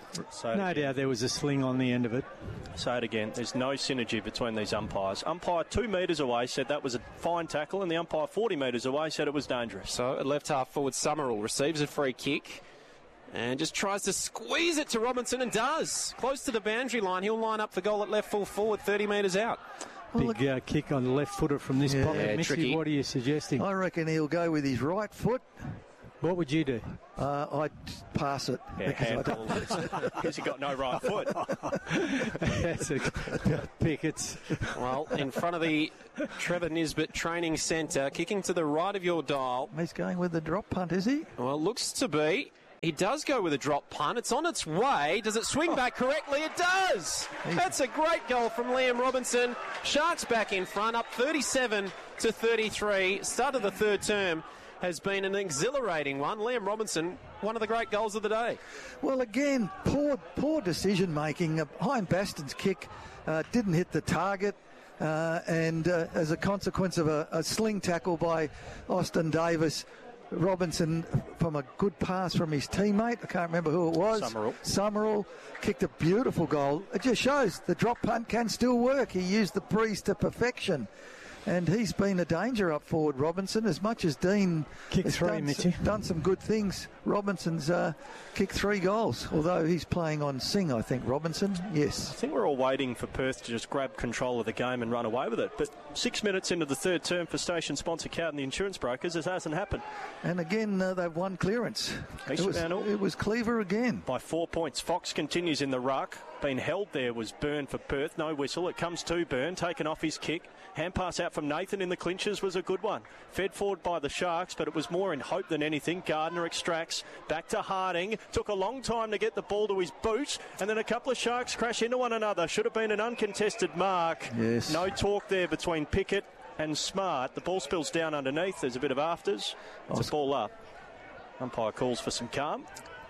So No doubt there was a sling on the end of it. Say it again. There's no synergy between these umpires. Umpire two metres away said that was a fine tackle, and the umpire forty metres away said it was dangerous. So at left half forward, Summerall receives a free kick and just tries to squeeze it to Robinson and does. Close to the boundary line. He'll line up for goal at left full forward, thirty metres out. Big uh, kick on the left footer from this Yeah. pocket. Yeah, Mitchie, tricky. what are you suggesting? I reckon he'll go with his right foot. What would you do? Uh, I'd pass it. Yeah, because I handball. don't- Because he got no right foot. That's a Pickett's. Well, in front of the Trevor Nisbet Training Centre, kicking to the right of your dial. He's going with the drop punt, is he? Well, looks to be. He does go with a drop punt. It's on its way. Does it swing back correctly? It does. That's a great goal from Liam Robinson. Sharks back in front, up thirty-seven to thirty-three. Start of the third term has been an exhilarating one. Liam Robinson, one of the great goals of the day. Well, again, poor poor decision making. Uh, Hein Baston's kick uh, didn't hit the target, uh, and uh, as a consequence of a, a sling tackle by Austin Davis, Robinson, from a good pass from his teammate, I can't remember who it was. Summerall. Summerall kicked a beautiful goal. It just shows the drop punt can still work. He used the breeze to perfection. And he's been a danger up forward, Robinson, as much as Dean Kick has three, done, Mitchy. done some good things. Robinson's uh, kicked three goals, although he's playing on Sing, I think, Robinson. Yes. I think we're all waiting for Perth to just grab control of the game and run away with it. But six minutes into the third term for station sponsor Cowden, the insurance brokers, it hasn't happened. And again, uh, they've won clearance. East It was, Fremantle. it was Cleaver again. By four points. Fox continues in the ruck. Been held there was Byrne for Perth. No whistle. It comes to Byrne, taken off his kick. Hand pass out from Nathan in the clinches was a good one. Fed forward by the Sharks, but it was more in hope than anything. Gardner extracts. Back to Harding. Took a long time to get the ball to his boot. And then a couple of Sharks crash into one another. Should have been an uncontested mark. Yes. No talk there between Pickett and Smart. The ball spills down underneath. There's a bit of afters. It's a ball up. Umpire calls for some calm.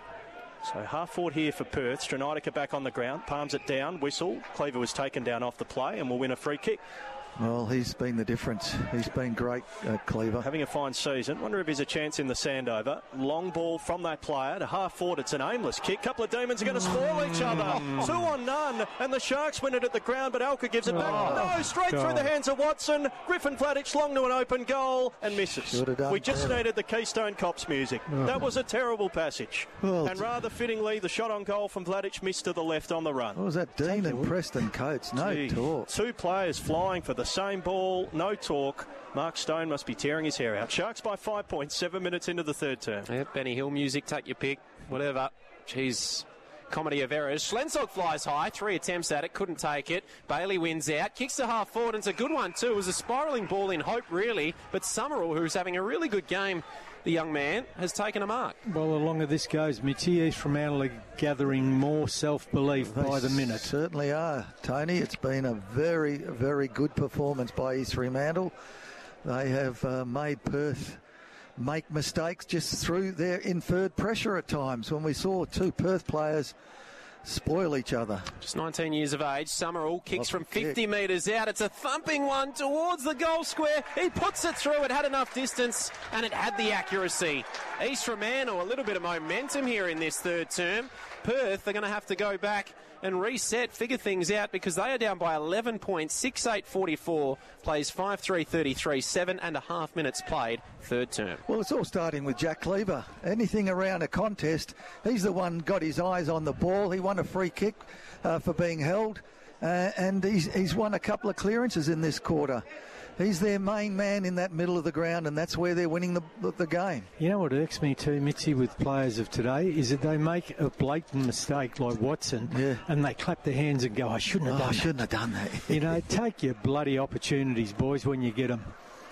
So half forward here for Perth. Stranitica back on the ground. Palms it down. Whistle. Cleaver was taken down off the play and will win a free kick. Well, he's been the difference. He's been great, uh, Cleaver. Having a fine season. Wonder if there's a chance in the Sandover. Long ball from that player to half forward. It's an aimless kick. Couple of demons are going to spoil each other. Two on none. And the Sharks win it at the ground, but Alka gives it back. Oh, no, straight God. through the hands of Watson. Griffin Flatich long to an open goal and misses. Should have done We just better. needed the Keystone Cops music. That was a terrible passage. Well, and rather fittingly, the shot on goal from Flatich missed to the left on the run. What was that? Dean and Preston Coates. No Gee, talk. Two players flying for the same ball, no talk. Mark Stone must be tearing his hair out. Sharks by five points, seven minutes into the third term. Yeah, Benny Hill music, take your pick, whatever. Jeez. Comedy of errors. Schlensog flies high, three attempts at it, couldn't take it. Bailey wins out, kicks the half forward, and it's a good one too. It was a spiralling ball in hope, really, but Summerall, who's having a really good game, the young man, has taken a mark. Well, the longer this goes, Mitchy, East Fremantle are gathering more self-belief They by the minute. certainly are, Tony. It's been a very, very good performance by East Fremantle. They have uh, made Perth make mistakes just through their inferred pressure at times when we saw two Perth players spoil each other. Just nineteen years of age, Summerall kicks Lovely from fifty kick. metres out. It's a thumping one towards the goal square. He puts it through. It had enough distance and it had the accuracy. East Fremantle, a little bit of momentum here in this third term. Perth are going to have to go back and reset, figure things out, because they are down by eleven points, six eight forty-four, plays five three thirty-three, seven and a half minutes played, third term. Well, it's all starting with Jack Cleaver. Anything around a contest, he's the one got his eyes on the ball. He won a free kick uh, for being held, uh, and he's, he's won a couple of clearances in this quarter. He's their main man in that middle of the ground, and that's where they're winning the, the, the game. You know what irks me too, Mitzi, with players of today is that they make a blatant mistake like Watson, Yeah. and they clap their hands and go, I shouldn't have Oh, done I that. shouldn't have done that. You know, take your bloody opportunities, boys, when you get them.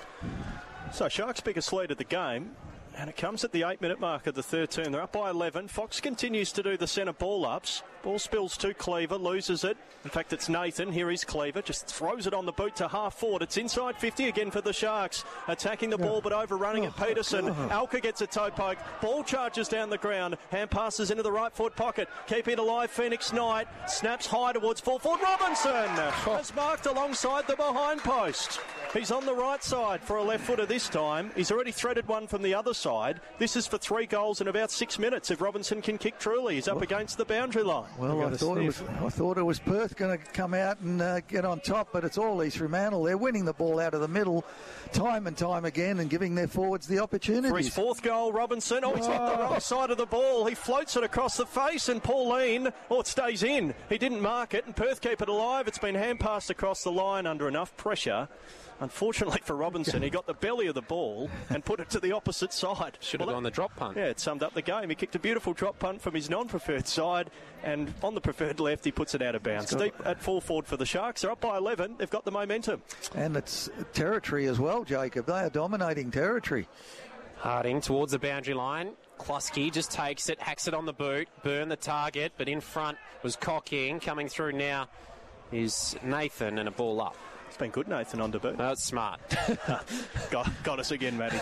So Sharks' biggest lead of the game, and it comes at the eight-minute mark of the third term. They're up by eleven. Fox continues to do the centre ball-ups. Ball spills to Cleaver, loses it. In fact, it's Nathan. Here is Cleaver. Just throws it on the boot to half forward. It's inside fifty again for the Sharks. Attacking the ball, but overrunning it. Peterson. Alka gets a toe poke. Ball charges down the ground. Hand passes into the right foot pocket. Keeping it alive, Phoenix Knight. Snaps high towards full forward. Robinson has marked alongside the behind post. He's on the right side for a left footer this time. He's already threaded one from the other side. side. This is for three goals in about six minutes if Robinson can kick truly. He's up well, against the boundary line. Well, I thought, it was, I thought it was Perth going to come out and uh, get on top, but it's all East Fremantle. They're winning the ball out of the middle time and time again and giving their forwards the opportunity. For his fourth goal, Robinson. Oh, he's oh. hit the wrong side of the ball. He floats it across the face, and Pauline, oh, it stays in. He didn't mark it, and Perth keep it alive. It's been hand passed across the line under enough pressure. Unfortunately for Robinson, he got the belly of the ball and put it to the opposite side. Should have well, gone the drop punt. Yeah, it summed up the game. He kicked a beautiful drop punt from his non-preferred side, and on the preferred left, he puts it out of bounds. Deep at full forward for the Sharks. They're up by eleven. They've got the momentum. And it's territory as well, Jacob. They are dominating territory. Harding towards the boundary line. Klusky just takes it, hacks it on the boot. Burn the target, but in front was Cocking. Coming through now is Nathan, and a ball up. It's been good, Nathan, on debut. That's smart. got, got us again, Matty.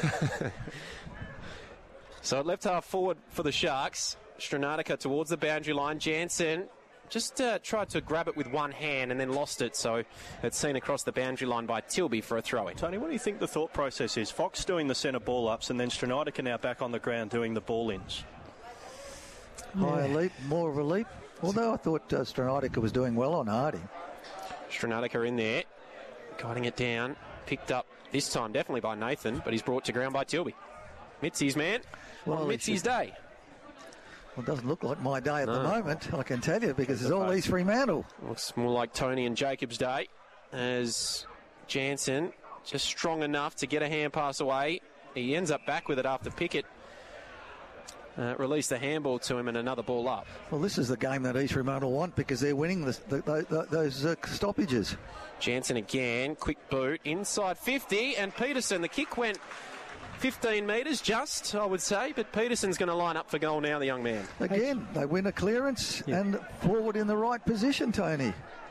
So at left half forward for the Sharks. Stranatica towards the boundary line. Jansen just uh, tried to grab it with one hand and then lost it. So it's seen across the boundary line by Tilby for a throw-in. Tony, what do you think the thought process is? Fox doing the centre ball-ups and then Stranatica now back on the ground doing the ball-ins. Higher yeah. leap, more of a leap. Although I thought uh, Stranatica was doing well on Harding. Stranatica in there. Guiding it down, picked up this time definitely by Nathan, but he's brought to ground by Tilby. Mitzi's man well, on Mitzi's day. Well, it doesn't look like my day at no. the moment, I can tell you, because it's all East Fremantle. Looks more like Tony and Jacob's day, as Jansen just strong enough to get a hand pass away. He ends up back with it after Pickett Uh, release the handball to him and another ball up. Well, this is the game that East Fremantle want because they're winning the, the, the, those uh, stoppages. Jansen again, quick boot, inside fifty, and Peterson, the kick went fifteen metres just, I would say, but Peterson's going to line up for goal now, the young man. Again, they win a clearance yeah. and forward in the right position, Tony.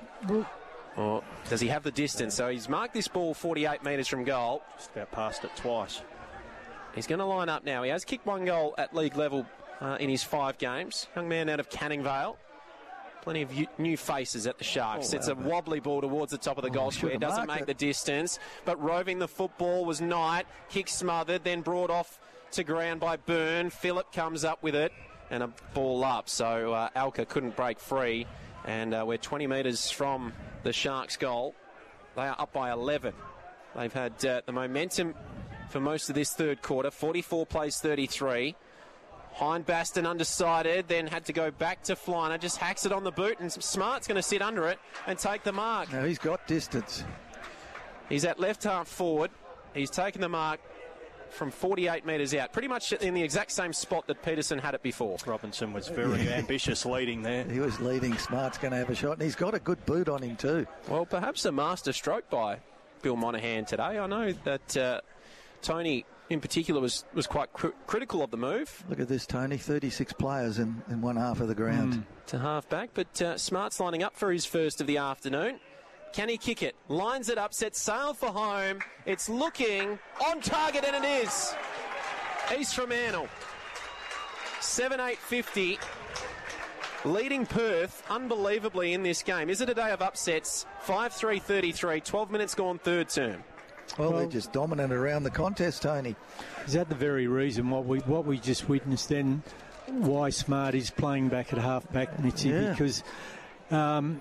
Oh, does he have the distance? So he's marked this ball forty-eight metres from goal. Just about passed it twice. He's going to line up now. He has kicked one goal at league level uh, in his five games. Young man out of Canning Vale. Plenty of u- new faces at the Sharks. Oh, it's wow, a wobbly ball towards the top of the oh, goal square. Doesn't make it. the distance. But roving the football was Knight. Kick smothered, then brought off to ground by Byrne. Phillip comes up with it and a ball up. So uh, Alka couldn't break free. And uh, we're twenty metres from the Sharks' goal. They are up by eleven. They've had uh, the momentum for most of this third quarter. forty-four plays thirty-three. Hindbaston undecided, then had to go back to Flyner, just hacks it on the boot, and Smart's going to sit under it and take the mark. Now he's got distance. He's at left half forward. He's taken the mark from forty-eight metres out, pretty much in the exact same spot that Peterson had it before. Robinson was very yeah. ambitious leading there. He was leading. Smart's going to have a shot, and he's got a good boot on him too. Well, perhaps a master stroke by Bill Monahan today. I know that uh, Tony in particular was, was quite cr- critical of the move. Look at this, Tony, thirty-six players in, in one half of the ground. Mm. To half back, but uh, Smart's lining up for his first of the afternoon. Can he kick it? Lines it up, sets sail for home. It's looking on target, and it is. East Fremantle. seven eight fifty. Leading Perth unbelievably in this game. Is it a day of upsets? five three thirty-three, twelve minutes gone third term. Well, well, they're just dominant around the contest, Tony. Is that the very reason what we what we just witnessed then? Why Smart is playing back at half back, Mitzi? Yeah. Because um,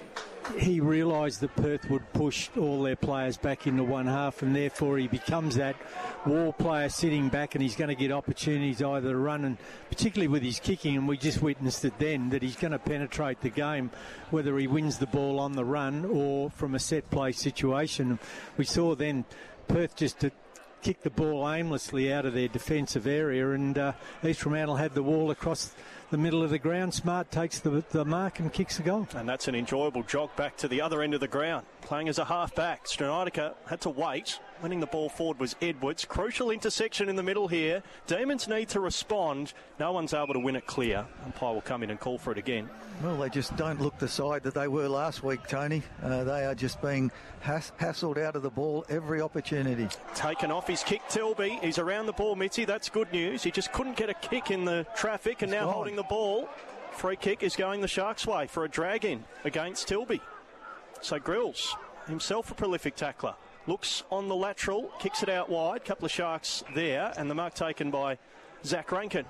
he realised that Perth would push all their players back into one half, and therefore he becomes that wall player sitting back, and he's going to get opportunities either to run, and particularly with his kicking, and we just witnessed it then, that he's going to penetrate the game, whether he wins the ball on the run or from a set play situation. We saw then Perth just to kick the ball aimlessly out of their defensive area, and uh, East Fremantle had the wall across the middle of the ground. Smart takes the, the mark and kicks the goal. And that's an enjoyable jog back to the other end of the ground. Playing as a half-back, Stranatica had to wait. Winning the ball forward was Edwards. Crucial intersection in the middle here. Demons need to respond. No one's able to win it clear. Umpire will come in and call for it again. Well, they just don't look the side that they were last week, Tony. Uh, they are just being hass- hassled out of the ball every opportunity. Taken off his kick, Tilby. He's around the ball, Mitzi. That's good news. He just couldn't get a kick in the traffic, and it's now gone. Holding the ball. Free kick is going the Sharks' way for a drag-in against Tilby. So Grills, himself a prolific tackler. looks on the lateral, kicks it out wide. Couple of Sharks there, and the mark taken by Zach Rankin.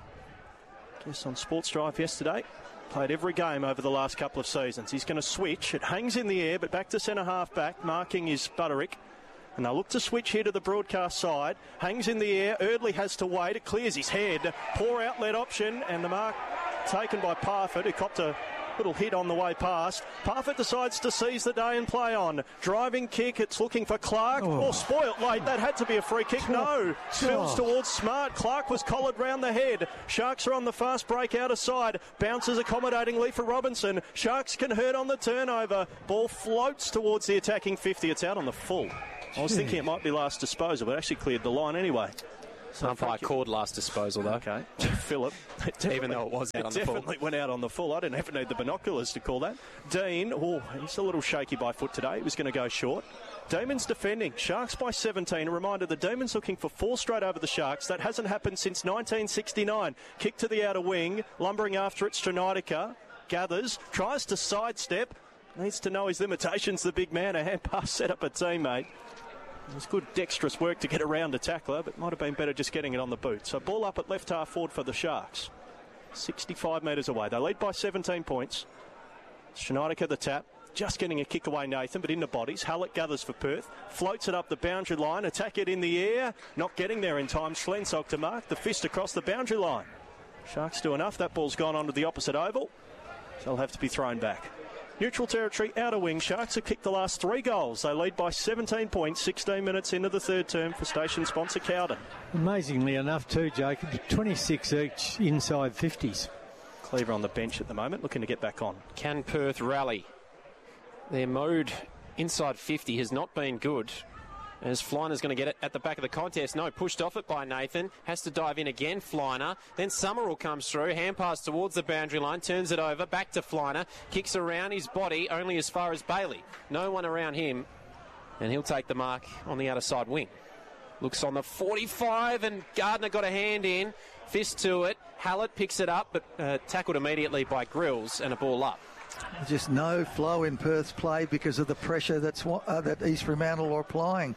Guest on Sports Drive yesterday. Played every game over the last couple of seasons. He's going to switch. It hangs in the air, but back to centre half back. Marking is Butterick. And they'll look to switch here to the broadcast side. Hangs in the air. Erdley has to wait. It clears his head. Poor outlet option. And the mark taken by Parfitt, who copped a little hit on the way past. Parfitt decides to seize the day and play on. Driving kick. It's looking for Clark. Oh, oh spoilt late. That had to be a free kick. No. Spills towards Smart. Clark was collared round the head. Sharks are on the fast break out of side. Bounces accommodatingly for Robinson. Sharks can hurt on the turnover. Ball floats towards the attacking fifty. It's out on the full. I was thinking it might be last disposal, but actually cleared the line anyway. So umpire called last disposal, though. Okay. Phillip. Even though it was out it on the full. definitely went out on the full. I didn't even need the binoculars to call that. Dean, oh, he's a little shaky by foot today. He was going to go short. Demons defending. Sharks by seventeen. A reminder, the Demons looking for four straight over the Sharks. That hasn't happened since nineteen sixty-nine. Kick to the outer wing. Lumbering after it, Stranitica. Gathers. Tries to sidestep. Needs to know his limitations, the big man. A hand pass set up a teammate. It was good dexterous work to get around a tackler, but might have been better just getting it on the boot. So ball up at left half forward for the Sharks. sixty-five metres away. They lead by seventeen points. Schneider the tap. Just getting a kick away, Nathan, but in the bodies. Hallett gathers for Perth. Floats it up the boundary line. Attack it in the air. Not getting there in time. Schlensog to mark. The fist across the boundary line. Sharks do enough. That ball's gone onto the opposite oval. So it'll have to be thrown back. Neutral territory, outer wing. Sharks have kicked the last three goals. They lead by seventeen points, sixteen minutes into the third term for station sponsor Cowden. Amazingly enough too, Jacob, twenty-six each inside fifties. Cleaver on the bench at the moment, looking to get back on. Can Perth rally? Their mode inside fifty has not been good. As Flyner's going to get it at the back of the contest. No, pushed off it by Nathan. Has to dive in again, Flyner. Then Summerall comes through. Hand pass towards the boundary line. Turns it over. Back to Flyner. Kicks around his body only as far as Bailey. No one around him. And he'll take the mark on the outer side wing. Looks on the forty-five and Gardner got a hand in. Fist to it. Hallett picks it up but uh, tackled immediately by Grills and a ball up. Just no flow in Perth's play because of the pressure that's uh, that East Fremantle are applying.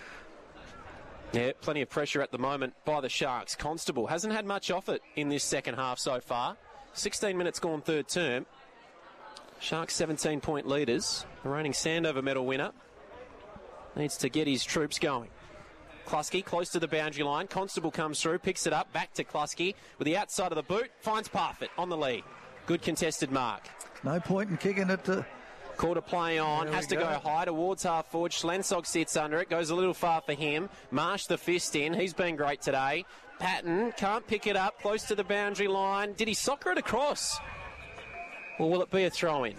Yeah, plenty of pressure at the moment by the Sharks. Constable hasn't had much off it in this second half so far. sixteen minutes gone third term. Sharks seventeen-point leaders. The reigning Sandover medal winner needs to get his troops going. Klusky close to the boundary line. Constable comes through, picks it up, back to Klusky with the outside of the boot. Finds Parfitt on the lead. Good contested mark. No point in kicking it to... Call to play on, there has to go. go high towards half forward. Schlensog sits under it, goes a little far for him. Marsh the fist in, he's been great today. Patton can't pick it up, close to the boundary line. Did he soccer it across? Or will it be a throw-in?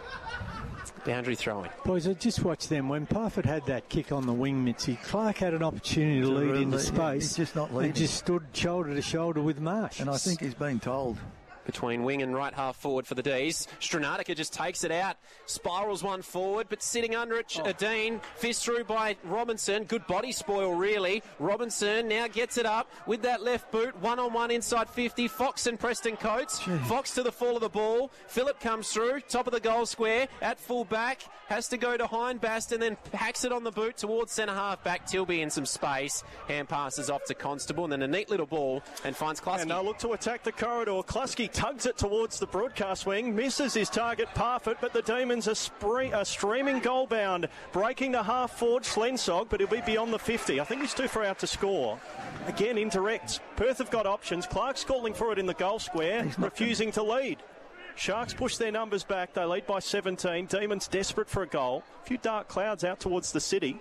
Boundary throw-in. Boys, I just watched them. When Parfitt had that kick on the wing, Mitzi, Clark had an opportunity to lead into space. Yeah, he's just not leading. And just stood shoulder to shoulder with Marsh. And I think he's been told. Between wing and right half forward for the D's. Stranatica just takes it out, spirals one forward, but sitting under it, oh. Dean, fist through by Robinson. Good body spoil, really. Robinson now gets it up with that left boot, one-on-one inside fifty. Fox and Preston Coates. Gee. Fox to the fall of the ball. Phillip comes through, top of the goal square, at full back, has to go to Hindbast and then hacks it on the boot towards centre half back. Tilby in some space. Hand passes off to Constable, and then a neat little ball and finds Klusky. And they'll look to attack the corridor. Klusky tugs it towards the broadcast wing, misses his target Parfitt, but the Demons are, spree- are streaming goal bound, breaking the half forward Schlensog, but he'll be beyond the fifty. I think he's too far out to score. Again, indirects. Perth have got options. Clark's calling for it in the goal square, refusing to lead. Sharks push their numbers back. They lead by seventeen. Demons desperate for a goal. A few dark clouds out towards the city.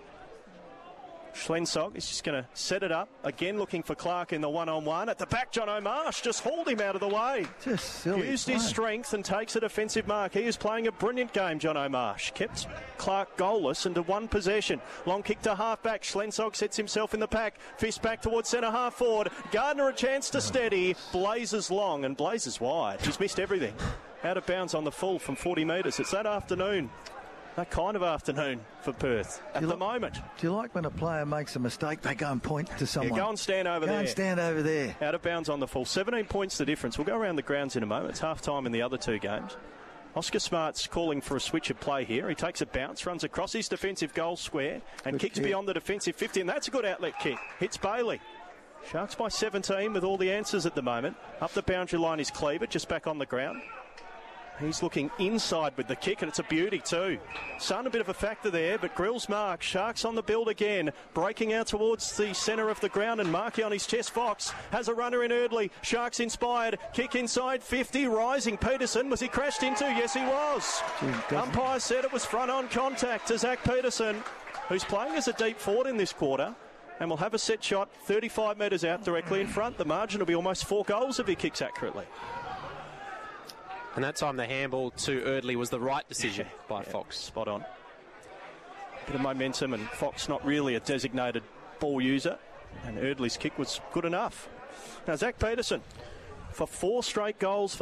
Schlensog is just going to set it up. Again, looking for Clark in the one-on-one. At the back, John O'Marsh just hauled him out of the way. Just silly. Used play. his strength and takes a defensive mark. He is playing a brilliant game, John O'Marsh. Kept Clark goalless into one possession. Long kick to half-back. Schlensog sets himself in the pack. Fist back towards centre half-forward. Gardner a chance to steady. Blazes long and blazes wide. He's missed everything. Out of bounds on the full from forty metres. It's that afternoon. That kind of afternoon for Perth at the like, moment. Do you like when a player makes a mistake, they go and point to someone? Yeah, go and stand over go there. Go and stand over there. Out of bounds on the full. seventeen points the difference. We'll go around the grounds in a moment. It's half time in the other two games. Oscar Smart's calling for a switch of play here. He takes a bounce, runs across his defensive goal square and good kicks kick. Beyond the defensive fifty, and that's a good outlet kick. Hits Bailey. Sharks by seventeen with all the answers at the moment. Up the boundary line is Cleaver, just back on the ground. He's looking inside with the kick, and it's a beauty too. Sun a bit of a factor there, but Grill's mark. Sharks on the build again, breaking out towards the centre of the ground, and Markey on his chest. Fox has a runner in Eardley. Sharks inspired. Kick inside fifty, rising. Peterson, was he crashed into? Yes, he was. Umpire said it was front-on contact to Zach Peterson, who's playing as a deep forward in this quarter, and will have a set shot thirty-five metres out directly in front. The margin will be almost four goals if he kicks accurately. And that time the handball to Eardley was the right decision yeah, by yeah, Fox. Spot on. Bit of momentum, and Fox not really a designated ball user, and Eardley's kick was good enough. Now Zach Peterson for four straight goals for